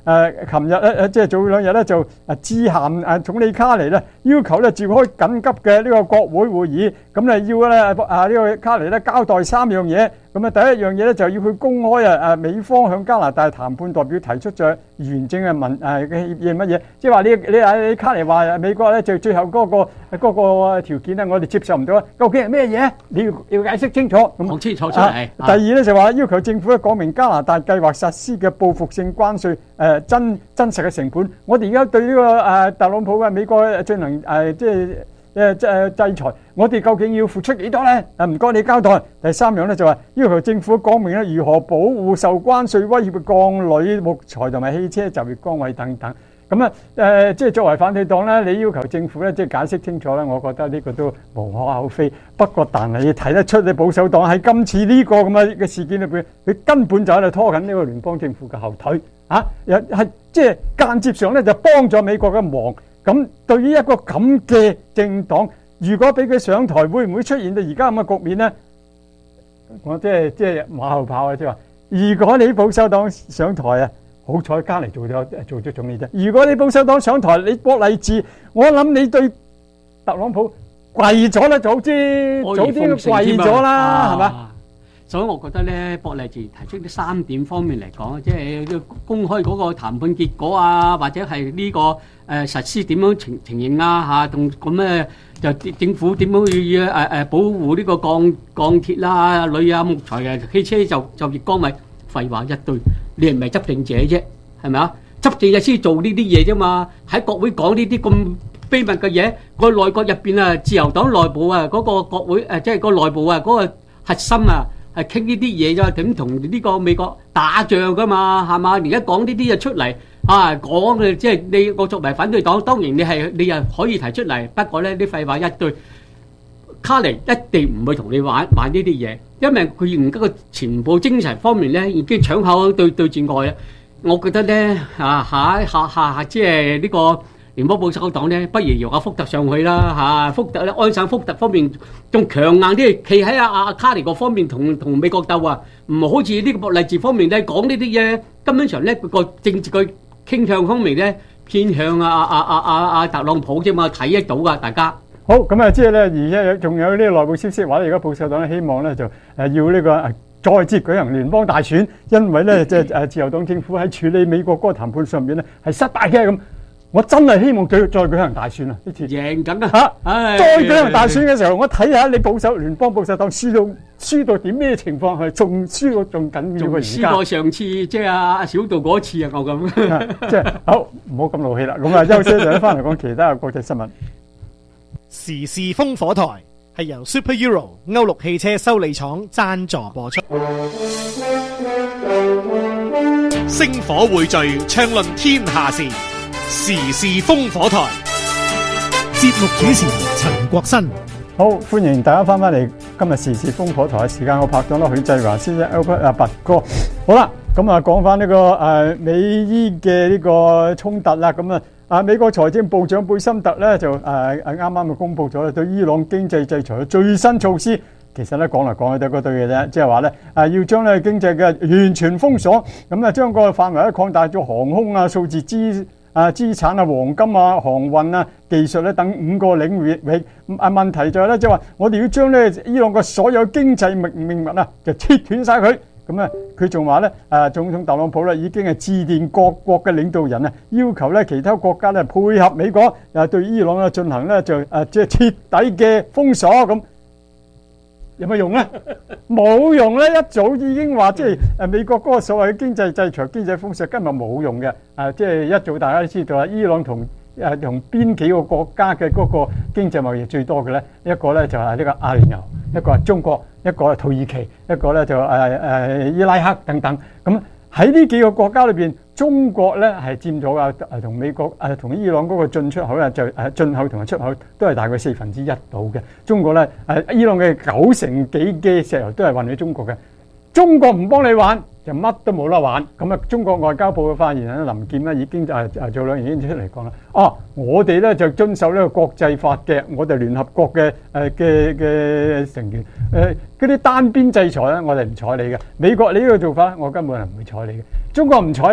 L: 誒琴日咧誒即係早兩日咧就誒致函誒總理卡尼咧，要求咧召開緊急嘅呢個國會會議，咁咧要咧啊呢個卡尼咧交代三樣嘢。咁啊，第一樣嘢咧就要佢公開啊！誒，美方向加拿大談判代表提出咗完整嘅文誒嘅協議係乜嘢？即係話你你啊你卡尼話美國咧就最後嗰個嗰個條件咧，我哋接受唔到啊！究竟係咩嘢？你要要解釋清楚。
M: 講清楚出嚟。
L: 第二咧就話要求政府咧講明加拿大計劃實施嘅報復性關稅誒真真實嘅成本。我哋而家對呢個誒特朗普嘅美國進行誒即係。誒即係制裁，我哋究竟要付出幾多咧？誒唔該你交代。第三樣咧就話要求政府講明咧如何保護受關稅威脅嘅鋼鋁、木材同埋汽車就業崗位等等。咁啊誒，即係作為反對黨咧，你要求政府咧即係解釋清楚咧，我覺得呢個都無可厚非。不過但係你睇得出你保守黨喺今次呢個咁嘅嘅事件裏邊，佢根本就喺度拖緊呢個聯邦政府嘅後腿啊！又係即係間接上咧就幫咗美國嘅忙。咁對於一個咁嘅政黨，如果俾佢上台，會唔會出現到而家咁嘅局面呢？我即係即係馬後炮啊！即係話，如果你保守黨上台啊，好彩加嚟做咗做咗總理啫。如果你保守黨上台，你郭勵治，我諗你對特朗普跪咗啦，早知早啲跪咗啦，係嘛？
M: 所以我覺得咧，博勵治提出呢三點方面嚟講，即係公開嗰個談判結果啊，或者係呢、這個誒、呃、實施點樣情情形啊嚇，同咁咧就政府點樣去誒誒保護呢個鋼鋼鐵啦、鋁啊、木材啊、汽車就就業崗位，廢話一堆。你係咪執政者啫？係咪啊？執政者先做呢啲嘢啫嘛。喺國會講呢啲咁秘密嘅嘢，個內閣入邊啊，自由黨內部啊，嗰、那個國會誒，即係個內部啊，嗰、那個核心啊。係傾呢啲嘢啫，點同呢個美國打仗噶嘛，係嘛？而家講呢啲嘢出嚟啊，講嘅即係你我作為反對黨，當然你係你又可以提出嚟，不過咧啲廢話一堆。卡尼一定唔會同你玩玩呢啲嘢，因為佢而家個全部精神方面咧已經搶口對對住外啊！我覺得咧啊下下下即係呢個。聯邦保守黨咧，不如搖下福特上去啦嚇！福特咧，安省福特方面仲強硬啲，企喺阿阿卡尼嗰方面同同美國鬥啊！唔好似呢個博勵治方面咧講呢啲嘢，根本上咧個政治嘅傾向方面咧偏向啊啊啊啊啊特朗普啫嘛，睇得到噶大家。
L: 好咁啊，即係咧，而家仲有呢個內部消息話咧，而家保守黨咧希望咧就誒要呢個再次舉行聯邦大選，因為咧即係誒自由黨政府喺處理美國嗰個談判上面咧係失敗嘅咁。我真係希望佢再舉行大選啊！呢次
M: 贏緊啊！
L: 嚇，再舉行大選嘅時候，我睇下你保守聯邦保守黨輸到輸到點咩情況，係仲輸到仲緊要過而家。
M: 輸過上次即係阿小道嗰次啊！我咁
L: 即係好，唔好咁怒氣啦。咁啊，休息一陣翻嚟講其他嘅國際新聞。
K: 時事烽火台係由 Super Euro 歐陸汽車修理廠贊助播出。星火匯聚，暢論天下事。時事烽火台節目主持陳國新，
L: 好歡迎大家翻返嚟今日時事烽火台嘅時間，我拍檔啦許繼華先生 Albert 阿拔哥，好啦，咁啊講翻呢個誒、呃、美伊嘅呢個衝突啦，咁啊啊美國財政部長貝森特咧就誒誒啱啱就公布咗對伊朗經濟制裁嘅最新措施。其實咧講嚟講去都係嗰堆嘅啫，即係話咧啊要將咧經濟嘅完全封鎖，咁啊將個範圍咧擴大咗航空啊、數字資啊資產啊、黃金啊、航運啊、技術咧等五個領域。啊問題就係咧，即係話我哋要將咧伊朗嘅所有經濟命命脈啊，就切斷晒佢。咁啊，佢仲話咧，啊總統特朗普咧已經係致電各國嘅領導人啊，要求咧其他國家咧配合美國啊對伊朗啊進行咧就啊即係徹底嘅封鎖咁。有乜用咧？冇用咧！一早已經話即係誒美國嗰個所謂嘅經濟制裁、經濟封鎖根本冇用嘅。啊，即係一早大家都知道啦，伊朗同誒同邊幾個國家嘅嗰個經濟貿易最多嘅咧？一個咧就係呢個阿聯酋，一個係中國，一個係土耳其，一個咧就誒誒伊拉克等等。咁喺呢幾個國家裏邊，中國咧係佔咗啊誒同美國誒同伊朗嗰個進出口咧就誒進口同埋出口都係大概四分之一到嘅。中國咧誒伊朗嘅九成幾嘅石油都係運去中國嘅。中國唔幫你玩，就乜都冇得玩。咁啊，中國外交部嘅發言人林健咧已經誒誒早兩年已經出嚟講啦。哦，我哋咧就遵守呢個國際法嘅，我哋聯合國嘅誒嘅嘅成員誒嗰啲單邊制裁咧，我哋唔睬你嘅。美國你呢個做法，我根本係唔會睬你嘅。中國唔睬你，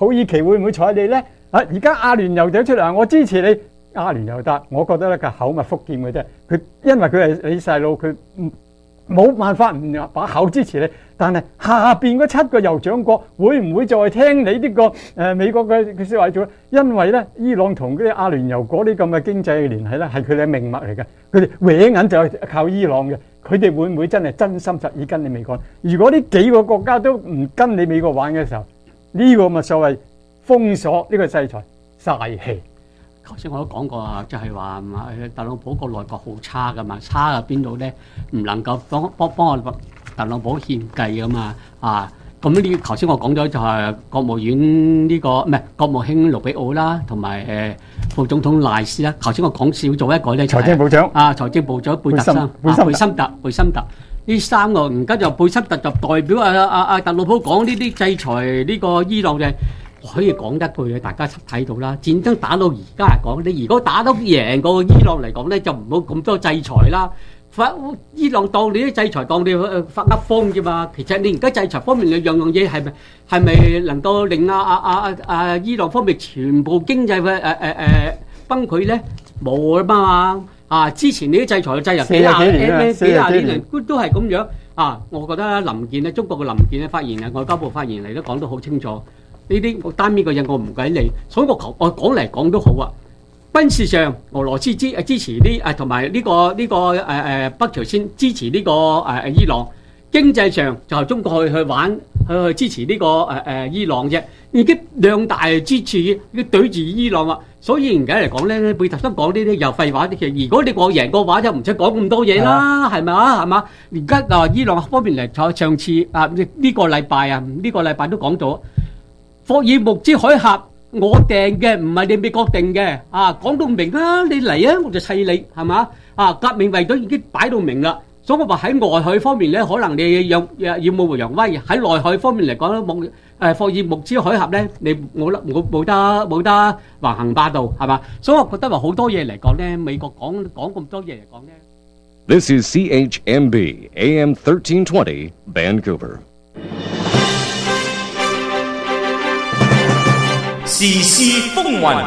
L: 土耳其會唔會睬你咧？啊，而家阿聯酋走出嚟，我支持你。阿聯酋得，我覺得咧佢口蜜腹劍嘅啫。佢因為佢係你細佬，佢冇辦法唔把口支持你。但係下邊嗰七個酋長國會唔會再聽你呢個誒美國嘅嘅説話做？因為咧，伊朗同嗰啲阿聯酋嗰啲咁嘅經濟嘅聯繫咧，係佢哋嘅命脈嚟嘅。佢哋搲銀就係靠伊朗嘅。佢哋會唔會真係真心實意跟你美國？如果呢幾個國家都唔跟你美國玩嘅時候，呢個咪所謂封鎖呢個制裁嘥氣。
M: 頭先我都講過啊，就係話特朗普個內閣好差噶嘛，差喺邊度咧？唔能夠幫幫幫我特朗普獻計噶嘛啊！咁呢頭先我講咗就係國務院呢個唔係國務卿盧比奧啦，同埋誒副總統賴斯啦。頭先我講少咗一個咧，
L: 財政部長
M: 啊，財政部長貝特森、貝森特、貝森特呢三個，而家就貝森特就代表啊啊啊特朗普講呢啲制裁呢個伊朗嘅。可以講得句嘅，大家睇到啦。戰爭打到而家嚟講，你如果打得贏過伊朗嚟講咧，就唔好咁多制裁啦。發伊朗當你啲制裁當你發噏風啫嘛。其實你而家制裁方面，你樣樣嘢係咪係咪能夠令啊啊啊啊伊朗方面全部經濟嘅誒誒誒崩潰咧？冇啊嘛啊！之前你啲制裁嘅制裁幾廿年幾廿年嚟都係咁樣啊！我覺得林健咧，中國嘅林健咧發言人，外交部發言嚟都講得好清楚。呢啲我單邊嘅嘢我唔計你，所以我求我講嚟講都好啊。軍事上俄羅斯支支持呢誒同埋呢個呢個誒誒北朝鮮支持呢個誒誒伊朗，經濟上就係中國去去玩去去支持呢個誒誒伊朗啫，已經兩大支持已經對住伊朗啦。所以而家嚟講咧，貝特森講呢啲又廢話啲嘅。如果你我贏個話，就唔使講咁多嘢啦，係咪啊？係嘛？而家啊伊朗方面嚟坐上次啊呢個禮拜啊呢個禮拜都講咗。霍爾木茲海峽我訂嘅，唔係你美國定嘅啊！講到明啦，你嚟啊，我就砌你，係嘛啊？革命衛隊已經擺到明啦，所以我話喺外海方面咧，可能你要要耀武揚威；喺內海方面嚟講咧，木誒霍爾木茲海峽咧，你冇得冇冇得冇得橫行霸道，係嘛？所以我覺得話好多嘢嚟講咧，美國講講咁多嘢嚟講咧。
N: This is C H M B A M thirteen twenty Vancouver。
K: 時事風雲，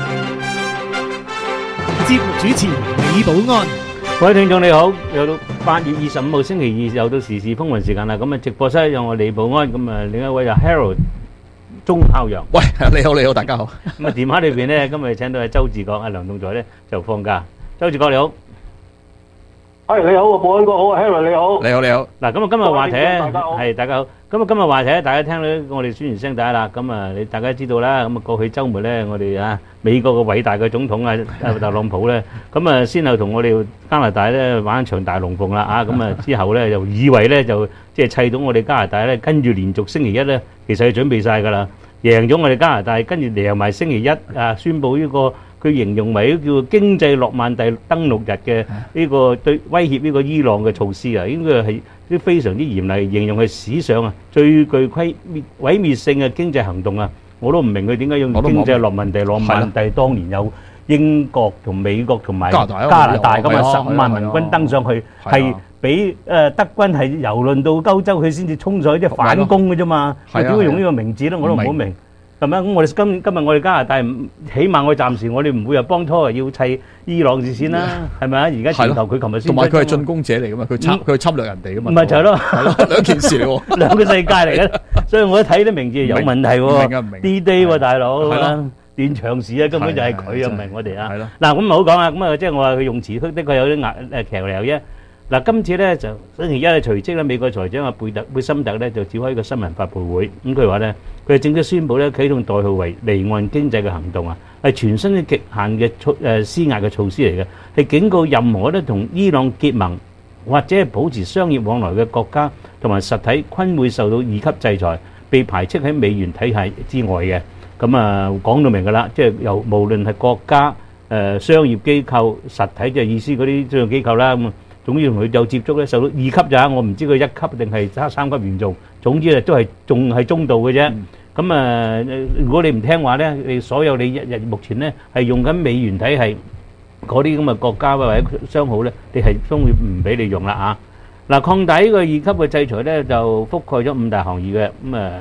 K: 節目主持李寶安。
O: 各位聽眾你好，又到八月二十五號星期二，又到時事風雲時間啦。咁啊，直播室有我李寶安，咁啊，另一位就 Harold 鐘孝陽。
P: 喂，你好，你好，大家好。
O: 咁啊，電話裏邊咧，今日請到係周志國，阿梁棟在咧就放假。周志國你好。
Q: 係你好，寶安哥好 ，Harold 你好。
P: 你好，你好。
O: 嗱，咁啊，今日話題咧係大家好。咁啊，今日話題咧，大家聽到我哋宣傳聲帶啦。咁啊，你大家知道啦。咁啊，過去週末咧，我哋啊美國嘅偉大嘅總統啊，特朗普咧，咁啊，先後同我哋加拿大咧玩一場大龍鳳啦。啊，咁啊，之後咧就以為咧就即係砌到我哋加拿大咧，跟住連續星期一咧，其實係準備曬㗎啦，贏咗我哋加拿大，跟住贏埋星期一啊，宣佈呢個。佢形容為叫經濟諾曼第登陸日嘅呢個對威脅呢個伊朗嘅措施啊，應該係啲非常之嚴厲，形容係史上啊最具規毀滅性嘅經濟行動啊！我都唔明佢點解用經濟諾曼第諾曼第當年有英國同美國同埋加拿大咁啊十五萬民軍登上去，係俾誒德軍係遊輪到歐洲，佢先至衝上去即係反攻嘅啫嘛。佢點會用呢個名字咧？我都唔好明。係咪？咁我哋今今日我哋加拿大，起碼我哋暫時我哋唔會話幫拖，要砌伊朗住先啦，係咪啊？而家前頭佢琴日先，
P: 同埋佢係進攻者嚟噶嘛，佢侵佢係侵略人哋噶嘛，
O: 唔係就係咯，
P: 係咯，兩件事嚟喎，
O: 兩個世界嚟嘅，所以我一睇啲名字有問題喎，D-Day 喎大佬，斷腸時啊，根本就係佢啊，唔係我哋啊。嗱咁唔好講啊，咁啊即係我話佢用詞的確有啲壓誒騎呢啫。嗱，今次咧就星期一咧，隨即咧美國財長阿貝特貝森特咧就召開一個新聞發佈會，咁佢話咧，佢正式宣布咧啟動代號為離岸經濟嘅行動啊，係全新嘅極限嘅措誒施壓嘅措施嚟嘅，係警告任何咧同伊朗結盟或者係保持商業往來嘅國家同埋實體均會受到二級制裁，被排斥喺美元體系之外嘅。咁啊講到明㗎啦，即係由無論係國家誒商業機構實體，即係意思嗰啲商業機構啦咁。總之同佢有接觸咧，受到二級咋，我唔知佢一級定係三三級嚴重。總之咧都係仲係中度嘅啫。咁啊，如果你唔聽話咧，你所有你日日目前咧係用緊美元體系嗰啲咁嘅國家或者商號咧，你係將會唔俾你用啦啊！嗱，擴大呢個二級嘅制裁咧，就覆蓋咗五大行業嘅咁啊。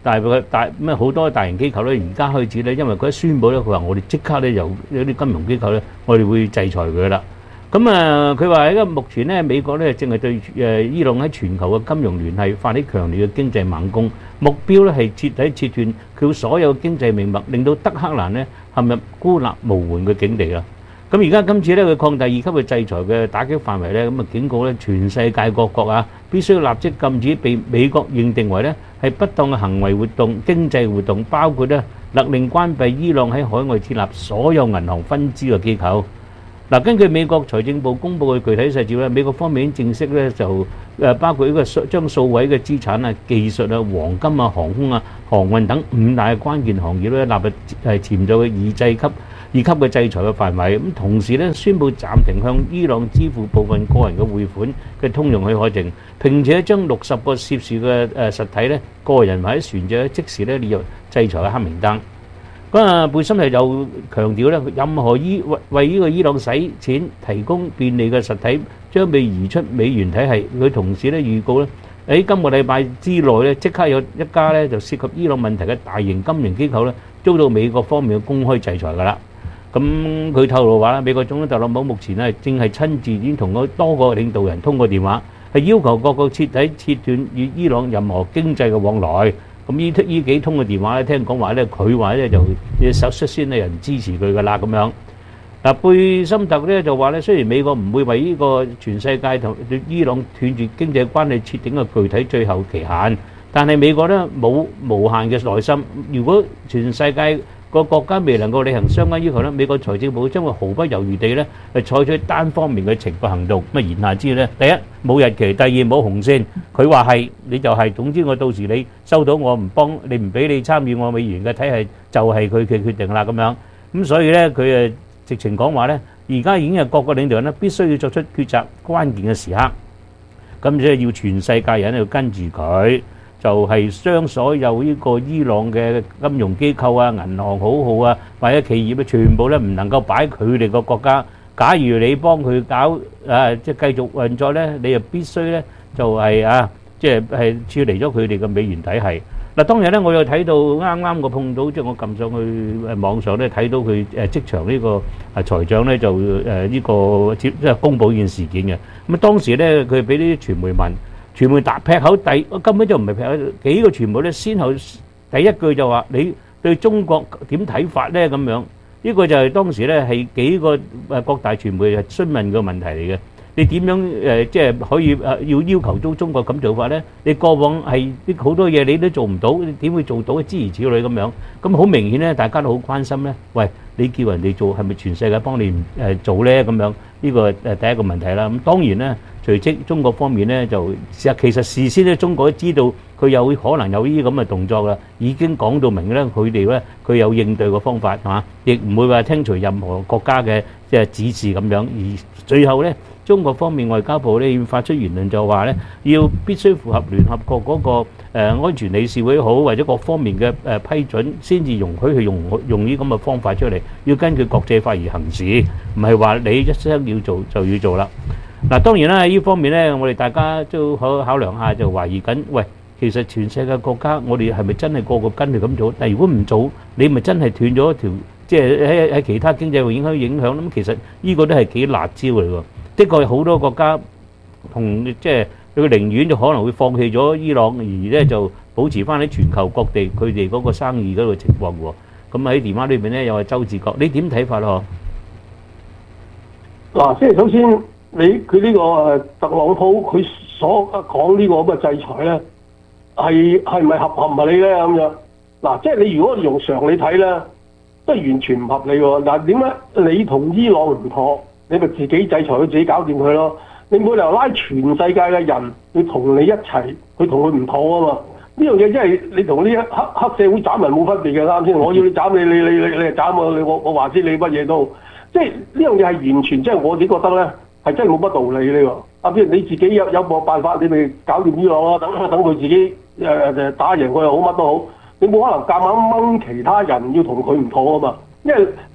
O: 但係佢大咩好多大型機構咧，而家開始咧，因為佢一宣佈咧，佢話我哋即刻咧有有啲金融機構咧，我哋會制裁佢啦。咁啊，佢話喺個目前咧，美國咧正係對誒伊朗喺全球嘅金融聯繫發起強烈嘅經濟猛攻，目標咧係徹底切斷佢所有經濟命脈，令到德黑蘭咧陷入孤立無援嘅境地啦。咁而家今次咧，佢擴大二級嘅制裁嘅打擊範圍咧，咁啊警告咧全世界各國啊，必須立即禁止被美國認定為咧係不當嘅行為活動、經濟活動，包括咧勒令關閉伊朗喺海外設立所有銀行分支嘅機構。嗱，根據美國財政部公佈嘅具體細節咧，美國方面正式咧就誒包括呢個將數位嘅資產啊、技術啊、黃金啊、航空啊、航運等五大嘅關鍵行業咧納入係潛在嘅二制級二級嘅制裁嘅範圍。咁同時咧宣布暫停向伊朗支付部分個人嘅匯款嘅通用許可證，並且將六十個涉事嘅誒實體咧個人或者船隻即時咧列入制裁嘅黑名單。咁啊，貝森係又強調咧，任何伊為為呢個伊朗使錢提供便利嘅實體將被移出美元體系。佢同時咧預告咧，喺今個禮拜之內咧，即刻有一家咧就涉及伊朗問題嘅大型金融機構咧遭到美國方面嘅公開制裁㗎啦。咁佢透露話咧，美國總統特朗普目前咧正係親自已經同嗰多個領導人通過電話，係要求各個徹底切斷與伊朗任何經濟嘅往來。咁呢呢幾通嘅電話咧，聽講話咧，佢話咧就首率先有人支持佢噶啦咁樣。嗱，貝森特咧就話咧，雖然美國唔會為呢個全世界同伊朗斷絕經濟關係設定個具體最後期限，但係美國咧冇無限嘅耐心。如果全世界個國家未能夠履行相關要求咧，美國財政部將會毫不猶豫地咧係採取單方面嘅懲罰行動。咁啊言下之意咧，第一冇日期，第二冇紅線。佢話係你就係，總之我到時你收到我唔幫你唔俾你參與我美元嘅體系，就係佢嘅決定啦咁樣。咁所以咧佢誒直情講話咧，而家已經係各個領導人咧必須要作出抉擇關鍵嘅時刻。咁即係要全世界人要跟住佢。就係將所有呢個伊朗嘅金融機構啊、銀行好號啊，或者企業咧，全部咧唔能夠擺佢哋個國家。假如你幫佢搞啊，即係繼續運作咧，你就必須咧就係啊，即係係撤離咗佢哋嘅美元體系。嗱，當日咧我又睇到啱啱我碰到，即係我撳上去誒網上咧睇到佢誒即場呢個啊財長咧就誒呢個即係公佈呢件事件嘅。咁啊當時咧佢俾啲傳媒問。傳媒答劈口第，根本就唔係劈口，幾個傳媒咧先後第一句就話你對中國點睇法咧咁樣，呢個就係當時咧係幾個誒各大傳媒係詢問嘅問題嚟嘅。你點樣誒即係可以誒要要求到中國咁做法咧？你過往係啲好多嘢你都做唔到，你點會做到？諸如此類咁樣，咁好明顯咧，大家都好關心咧。喂，你叫人哋做係咪全世界幫你誒做咧？咁樣呢個誒第一個問題啦。咁當然咧。隨即中國方面咧就其實事先咧中國都知道佢有可能有呢啲咁嘅動作啦，已經講到明咧佢哋咧佢有應對嘅方法係嘛，亦唔會話聽隨任何國家嘅即係指示咁樣。而最後咧中國方面外交部咧要發出言論就話咧要必須符合聯合國嗰個誒安全理事會好或者各方面嘅誒批准先至容許佢用用呢咁嘅方法出嚟，要根據國際法而行事，唔係話你一聲要做就要做啦。嗱，當然啦，喺呢方面咧，我哋大家都可考量下，就懷疑緊，喂，其實全世界國家，我哋係咪真係個個跟佢咁做？但係如果唔做，你咪真係斷咗一條，即係喺喺其他經濟會影響影響。咁其實呢個都係幾辣招嚟喎。的確好多國家同即係佢寧願就可能會放棄咗伊朗，而咧就保持翻喺全球各地佢哋嗰個生意嗰個情況喎。咁喺電話裏邊咧，又係周志國，你點睇法咯？
Q: 嗱，即係首先。你佢呢個誒特朗普佢所講呢個咁嘅制裁咧，係係咪合合唔合理咧咁樣？嗱，即係你如果用常理睇咧，都係完全唔合理喎。嗱，點解你同伊朗唔妥，你咪自己制裁佢，自己搞掂佢咯？你冇理由拉全世界嘅人要同你一齊去同佢唔妥啊嘛？呢樣嘢真係你同呢黑黑社會斬人冇分別嘅，啱先？我要你斬你，你你你你係斬我，我我話知你乜嘢都，即係呢樣嘢係完全即係我自己覺得咧。係真係冇乜道理呢個，啊！譬如你自己有有冇辦法，你咪搞掂伊朗咯，等等佢自己誒誒、呃、打贏佢又好，乜都好，你冇可能夾硬掹其他人要同佢唔妥啊嘛！因為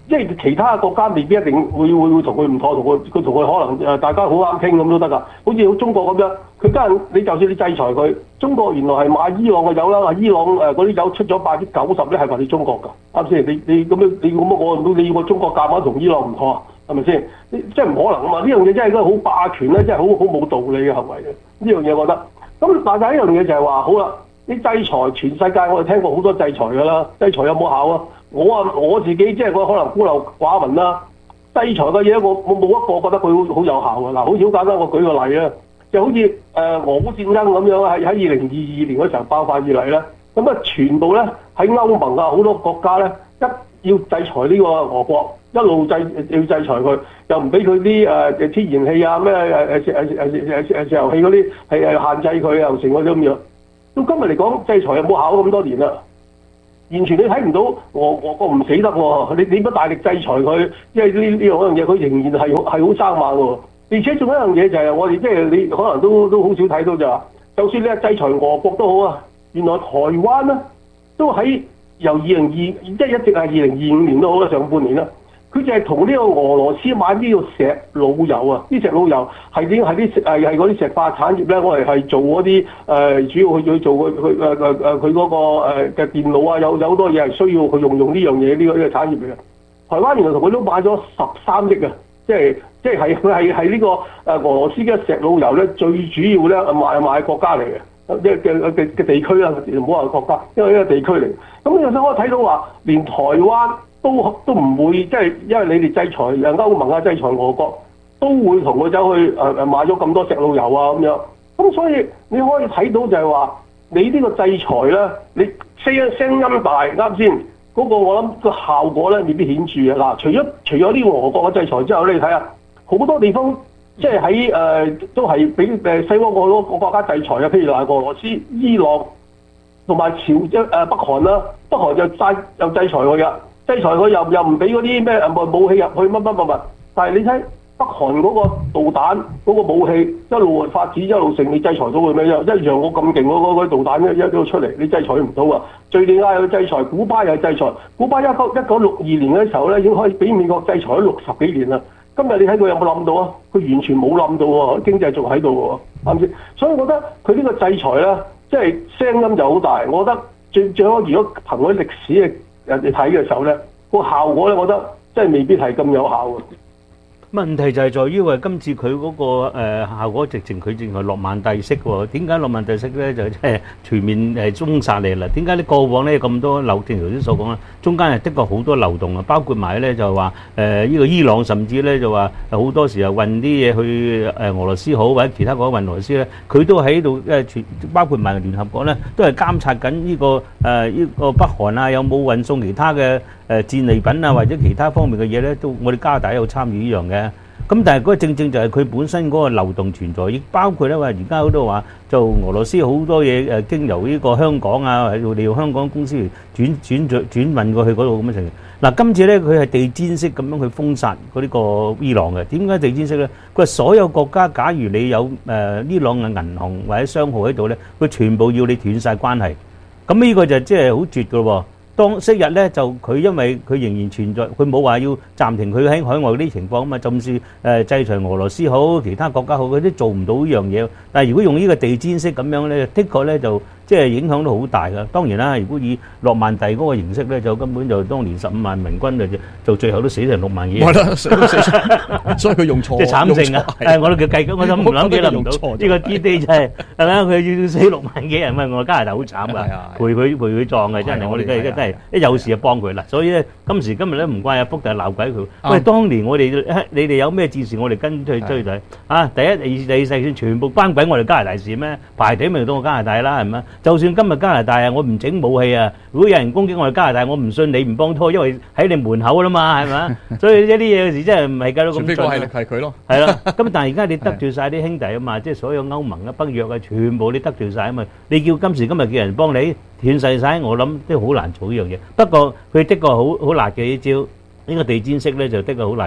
Q: 即係其他國家未必一定會會會同佢唔妥，同佢佢同佢可能誒大家好啱傾咁都得㗎。好似好中國咁樣，佢家人你就算你制裁佢，中國原來係買伊朗嘅油啦，話伊朗誒嗰啲油出咗百分之九十咧係話你中國㗎，啱先？你你咁樣你咁樣我你要個中國夾硬同伊朗唔妥啊？係咪先？即係唔可能啊嘛！呢樣嘢真係一個好霸權咧，真係好好冇道理嘅行為嘅。呢樣嘢我覺得。咁但係一樣嘢就係話，好啦，你制裁全世界，我哋聽過好多制裁㗎啦。制裁有冇效啊？我啊我自己即係我可能孤陋寡聞啦。制裁嘅嘢我我冇一個覺得佢好好有效㗎。嗱，好似好簡單，我舉個例啊，就好似誒、呃、俄烏戰爭咁樣喺喺二零二二年嗰時候爆發以嚟咧，咁啊全部咧喺歐盟啊好多國家咧一要制裁呢個俄國。一路制要制裁佢，又唔俾佢啲誒天然氣啊咩誒誒誒誒誒石油氣嗰啲係誒限制佢又成嗰啲咁樣。到今日嚟講，制裁有冇效咁多年啦？完全你睇唔到俄俄國唔死得喎，你點不大力制裁佢？因為呢呢樣樣嘢佢仍然係係好生猛喎。而且仲有一樣嘢就係我哋即係你可能都都好少睇到就話，就算你係制裁俄國都好啊，原來台灣咧都喺由二零二即係一直係二零二五年都好啦，上半年啦。佢就係同呢個俄羅斯買呢個石老油啊！啲石老油係點係啲係係嗰啲石化產業咧，我哋係做嗰啲誒，主要去去做佢佢誒誒誒佢嗰個誒嘅電腦啊，有有好多嘢係需要去用用呢樣嘢呢個呢個產業嚟嘅。台灣原來同佢都買咗十三億啊！即係即係係佢係係呢個誒俄羅斯嘅石老油咧，最主要咧賣賣國家嚟嘅，即係嘅嘅嘅地區啦，唔好話國家，因為呢個地區嚟。咁有時我睇到話，連台灣都都唔會，即係因為你哋制裁誒歐盟啊，制裁俄國，都會同佢走去誒誒買咗咁多石老油啊咁樣。咁所以你可以睇到就係話，你呢個制裁咧，你聲聲音大啱先，嗰、那個我諗個效果咧未必顯著嘅。嗱，除咗除咗呢個俄國嘅制裁之後，你睇下好多地方即係喺誒都係俾誒西方好多個國家制裁啊，譬如話俄羅斯、伊朗同埋朝即誒北韓啦，北韓就制又制裁佢㗎。制裁佢又又唔俾嗰啲咩誒武器入去乜乜乜乜，但係你睇北韓嗰個導彈嗰、嗰個武器一路發展一路成，你制裁到佢咩？一一樣我咁勁嗰嗰啲導彈一一路出嚟，你制裁唔到啊！敍利亞又制裁，古巴又制裁，古巴一九一九六二年嘅時候咧已經可以俾美國制裁咗六十幾年啦。今日你睇佢有冇冧到啊？佢完全冇冧到喎，經濟仲喺度喎，啱唔啱？所以我覺得佢呢個制裁咧，即係聲音就好大。我覺得最最好如果憑嗰啲歷史嘅人哋睇嘅時候咧，個效果咧，我覺得真係未必係咁有效嘅。
O: 問題就係在於話今次佢嗰個誒效果直情佢淨係諾曼第式喎。點解諾曼第式咧就即係全面誒封殺你啦？點解你過往咧咁多漏？正如頭先所講啦，中間係的確好多漏洞啊，包括埋咧就話誒呢個伊朗，甚至咧就話好多時候運啲嘢去誒俄羅斯好或者其他國家運俄羅斯咧，佢都喺度誒全包括埋聯合國咧，都係監察緊呢個誒呢個北韓啊有冇運送其他嘅誒戰利品啊或者其他方面嘅嘢咧，都我哋加拿大有參與呢樣嘅。咁但係嗰個正正就係佢本身嗰個漏洞存在，亦包括咧話而家好多話就俄羅斯好多嘢誒經由呢個香港啊，利用香港公司轉轉轉轉運過去嗰度咁嘅情形。嗱，今次咧佢係地毯式咁樣去封殺嗰呢個伊朗嘅。點解地毯式咧？佢話所有國家，假如你有誒伊朗嘅銀行或者商號喺度咧，佢全部要你斷曬關係。咁呢個就即係好絕㗎喎。當昔日咧就佢因為佢仍然存在，佢冇話要暫停佢喺海外嗰啲情況啊嘛，就算誒制裁俄羅斯好，其他國家好，佢都做唔到呢樣嘢。但係如果用呢個地毯式咁樣咧，的確咧就即係影響都好大㗎。當然啦，如果以諾曼第嗰個形式咧，就根本就當年十五萬明軍就就最後都死成六萬幾人。係啦，死都死咗，所以佢用錯，即係慘症啊！誒，我都計緊，我都唔諗幾諗唔到呢個 D Day 就係係咪啊？佢要死六萬幾人，喂！我加拿大好慘㗎，陪佢陪佢葬嘅真係，我哋而家真係。一有事就幫佢啦，所以咧今時今日咧唔怪阿福就係鬧鬼佢。喂，當年我哋你哋有咩戰事，我哋跟去追睇啊！第一、第二、第四全部關鬼我哋加拿大事咩？排隊咪到我加拿大啦，係咪？就算今日加拿大啊，我唔整武器啊，如果有人攻擊我哋加拿大，我唔信你唔幫拖，因為喺你門口啦嘛，係咪？所以一啲嘢嘅事真係唔係計到咁盡。除非個係係佢咯。係啦，咁但係而家你得罪曬啲兄弟啊嘛，即係所有歐盟啊、北約啊，全部你得罪曬啊嘛，你叫今時今日叫人幫你斷曬曬，我諗都好難做呢樣嘢。不過佢的確好好辣嘅呢招，呢個地毯式咧就的確好辣㗎。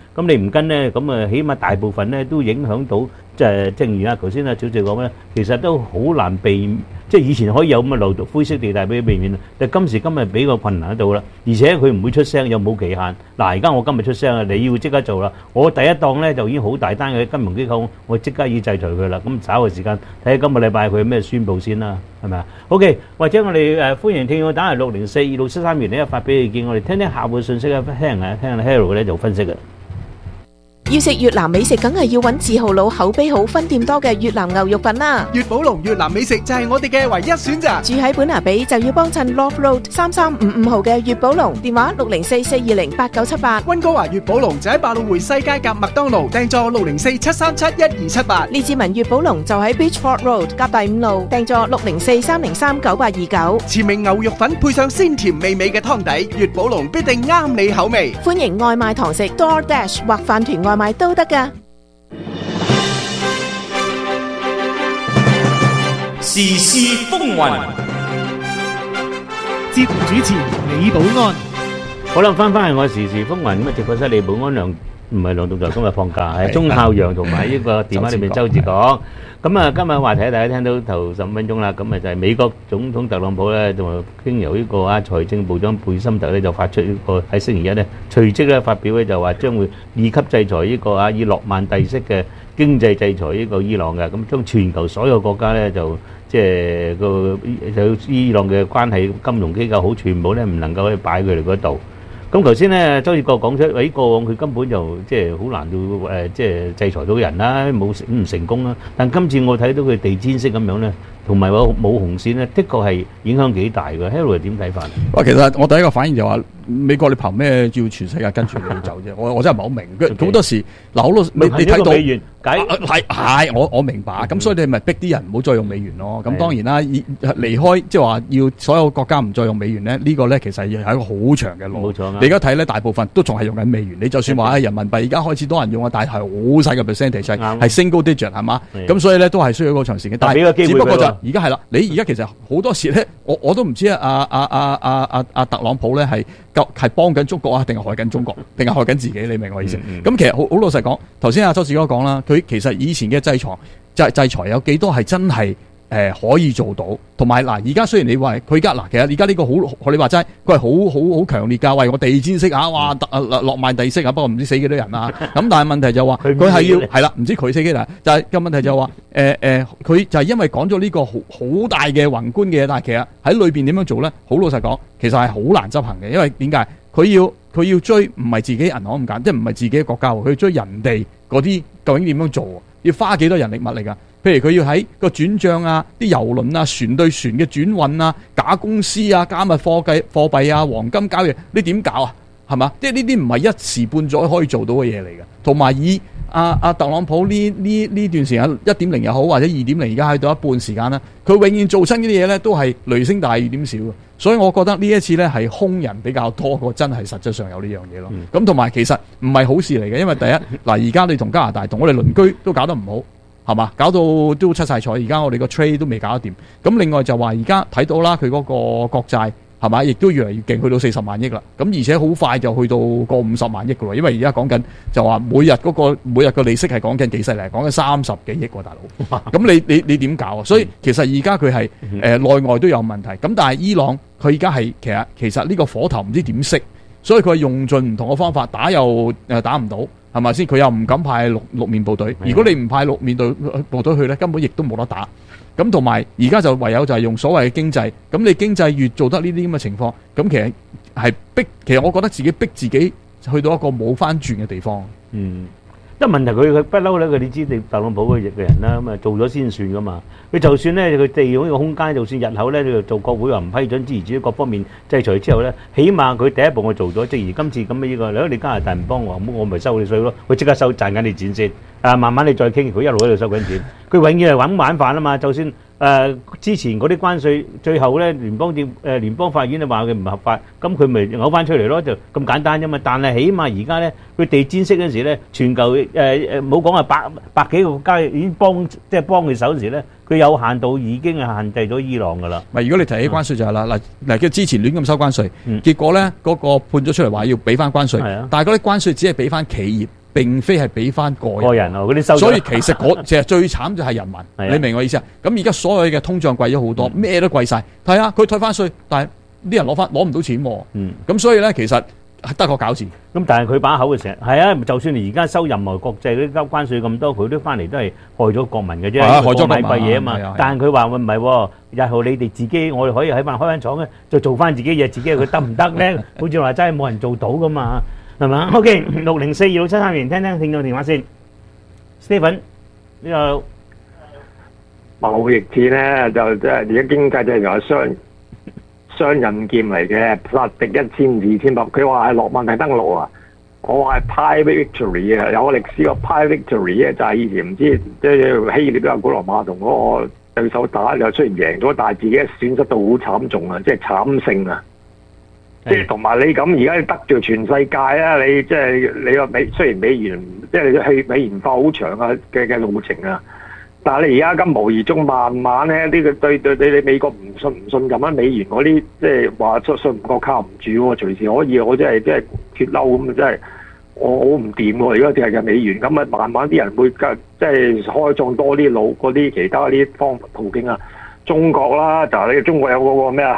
O: 咁你唔跟咧，咁啊起碼大部分咧都影響到，即係正如啊頭先啊小謝講咧，其實都好難避，即係以前可以有咁嘅漏洞灰色地帶俾佢避免，但今時今日比較困難喺度啦。而且佢唔會出聲，又冇期限。嗱，而家我今日出聲啊，你要即刻做啦。我第一檔咧就已經好大單嘅金融機構，我即刻要制裁佢啦。咁稍後時間睇下今個禮拜佢有咩宣佈先啦，係咪啊 ？OK， 或者我哋誒歡迎聽眾打嚟六零四二六七三二零一發俾意見，我哋聽聽客戶信息啊，聽下聽下 Harold 咧就分析嘅。
D: 要食越南美食，梗係要揾字號佬、口碑好、分店多嘅越南牛肉粉啦。
G: 粵寶龍越南美食就係我哋嘅唯一選擇。
D: 住喺本拿比就要幫襯 Love Road 三三五五號嘅粵寶龍，電話六零四四二零八九七八。
G: 溫哥華粵寶龍就喺百老匯西街夾麥當勞，訂座六零四七三七一二七八。
D: 列治文粵寶龍就喺 Beachford Road 夾第五路，訂座六零四三零三九八二九。
G: 前明牛肉粉配上鮮甜美味嘅湯底，粵寶龍必定啱你口味。
D: 歡迎外賣堂食 DoorDash 或飯團外賣都得㗎。
R: 時事風雲，
K: 節目主持李寶安。
O: 好啦，翻翻去我時事風雲咁啊！直播室李寶安梁唔係梁棟在今日放假，係鐘孝陽同埋呢個電話裏面周志講。咁啊，今日話題大家聽到頭十五分鐘啦，咁啊就係美國總統特朗普咧，就經由呢個啊財政部長貝森特咧就發出呢個喺星期一咧隨即咧發表咧就話將會二級制裁呢個啊以諾曼第式嘅經濟制裁呢個伊朗嘅，咁將全球所有國家咧就即係個有伊朗嘅關係金融機構好全部咧唔能夠去擺佢哋嗰度。咁頭先咧，周志國講出，喺過往佢根本就即係好難到誒，即係制裁到人啦，冇唔成功啦。但今次我睇到佢地氈式咁樣咧，同埋話冇紅線咧，的確係影響幾大嘅。Harold 係點睇法？
P: 哇，其實我第一個反應就話美國你憑咩要全世界跟住你走啫？我我真係唔係好明。佢好多時嗱，好多你你睇到美元解係係我我明白。咁所以你咪逼啲人唔好再用美元咯。咁當然啦，離開即係話要所有國家唔再用美元咧，呢個咧其實係一個好長嘅路。冇錯。你而家睇咧，大部分都仲係用緊美元。你就算話人民幣而家開始多人用啊，但係好細嘅 percentage 係 single digit 係嘛？咁所以咧都係需要一個長時間。但係只不過就而家係啦，你而家其實好多時咧，我我都唔知啊啊啊啊啊啊啊特朗普咧係係幫緊中國啊，定係害緊中國，定係害緊自己？你明我意思？咁、嗯嗯、其實好好老實講，頭先阿周志哥講啦，佢其實以前嘅制裁制制裁有幾多係真係？誒、呃、可以做到，同埋嗱，而家雖然你話佢而家嗱，其實而家呢個好，你話齋，佢係好好好強烈㗎，喂，我地氈式啊，哇，特啊諾曼第式啊，不過唔知死幾多人啊，咁但係問題就話佢係要係啦，唔知佢死幾多人，就係、是、個問題就話誒誒，佢、呃、就係因為講咗呢個好好大嘅宏觀嘅嘢，但係其實喺裏邊點樣做咧？好老實講，其實係好難執行嘅，因為點解？佢要佢要追唔係自己銀行咁簡單，即係唔係自己嘅國家喎，佢要追人哋嗰啲究竟點樣做？要花幾多人力物力㗎？譬如佢要喺個轉帳啊、啲郵輪啊、船對船嘅轉運啊、假公司啊、加密貨幣貨幣啊、黃金交易，你點搞啊？係嘛？即係呢啲唔係一時半載可以做到嘅嘢嚟嘅。同埋以阿阿、啊啊、特朗普呢呢呢段時間一點零又好，或者二點零而家去到一半時間啦，佢永遠做親呢啲嘢咧都係雷聲大雨點少嘅。所以我覺得呢一次咧係兇人比較多過真係實質上有呢樣嘢咯。咁同埋其實唔係好事嚟嘅，因為第一嗱而家你同加拿大同我哋鄰居都搞得唔好。係嘛？搞到都出晒彩，而家我哋個 trade 都未搞得掂。咁另外就話而家睇到啦，佢嗰個國債係嘛，亦都越嚟越勁，去到四十萬億啦。咁而且好快就去到個五十萬億噶喎。因為而家講緊就話每日嗰個每日個利息係講緊幾犀利，講緊三十幾億喎，大佬。咁你你你點搞啊？所以其實而家佢係誒內外都有問題。咁但係伊朗佢而家係其實其實呢個火頭唔知點熄，所以佢係用盡唔同嘅方法打又誒打唔到。係咪先？佢又唔敢派六六面部隊。如果你唔派六面隊部隊去咧，根本亦都冇得打。咁同埋而家就唯有就係用所謂嘅經濟。咁你經濟越做得呢啲咁嘅情況，咁其實係逼。其實我覺得自己逼自己去到一個冇翻轉嘅地方。嗯。
O: 因為問題佢佢不嬲咧，佢你知你特朗普嘅嘅人啦，咁啊做咗先算噶嘛。佢就算咧，佢利用呢個空間，就算日後咧，佢做國會話唔批准支持各方面制裁之後咧，起碼佢第一步我做咗。正如今次咁嘅呢個，如果你加拿大唔幫我，咁我咪收你稅咯。佢即刻收賺緊你錢先，啊慢慢你再傾，佢一路喺度收緊錢。佢永遠係揾玩飯啊嘛。就算誒、呃、之前嗰啲關稅，最後咧聯邦政誒、呃、聯邦法院就話佢唔合法，咁佢咪嘔翻出嚟咯，就咁簡單啫嘛。但係起碼而家咧，佢地氈式嗰時咧，全球誒誒冇講話百百幾個國家已經幫即係幫佢手嗰時咧，佢有限度已經係限制咗伊朗噶啦。
P: 咪如果你提起關稅就係啦，嗱嗱佢之前亂咁收關稅，嗯、結果咧嗰、那個判咗出嚟話要俾翻關稅，啊、但係嗰啲關稅只係俾翻企業。 並非係俾翻個人，
O: 個人啊嗰啲收咗
P: 所以其實嗰其實最慘就係人民，
O: 係啊
P: 你明我意思啊？咁而家所有嘅通脹貴咗好多，咩、都貴晒。睇下佢退翻稅，但係啲人攞翻攞唔到錢喎。
O: 嗯，
P: 咁所以咧，其實得個搞字。
O: 咁但係佢把口嘅成日係啊，就算你而家收任何國際嗰啲交關稅咁多，佢都翻嚟都係害咗國民嘅啫，
P: 啊害咗國民
O: 買貴嘢啊嘛
P: 係啊係啊。
O: 但係佢話喂唔係喎，日後你哋自己，我哋可以喺翻開間廠咧，就做翻自己嘢，自己佢得唔得咧？好似話真係冇人做到噶嘛，係嘛 ？OK， 六零四二六七三零，聽聽聽眾電話先。Stephen 呢個
S: 貿易戰咧就即係而家經濟就係話雙雙刃劍嚟嘅，殺敵一千二千百。佢話係諾曼第登陸啊，我話係 Pyrrhic Victory 啊，有個歷史個 Pyrrhic Victory 咧就係以前唔知即係希臘啊古羅馬同嗰個對手打，就雖然贏咗，但係自己損失到好慘重啊，即係慘勝啊！即係同埋你咁而家得罪全世界啊！你即係你個美雖然美元即係你去美元化好長啊嘅嘅路程啊，但係你而家咁無意中慢慢咧呢個對對對你美國唔信唔信任啊美元嗰啲即係話信信唔過靠唔住喎，隨時可以我真係即係脫嬲咁啊！真係我我唔掂喎！而家淨係嘅美元咁啊，慢慢啲人會即係開創多啲路嗰啲其他啲方途徑啊！中國啦，就係你中國有嗰個咩啊？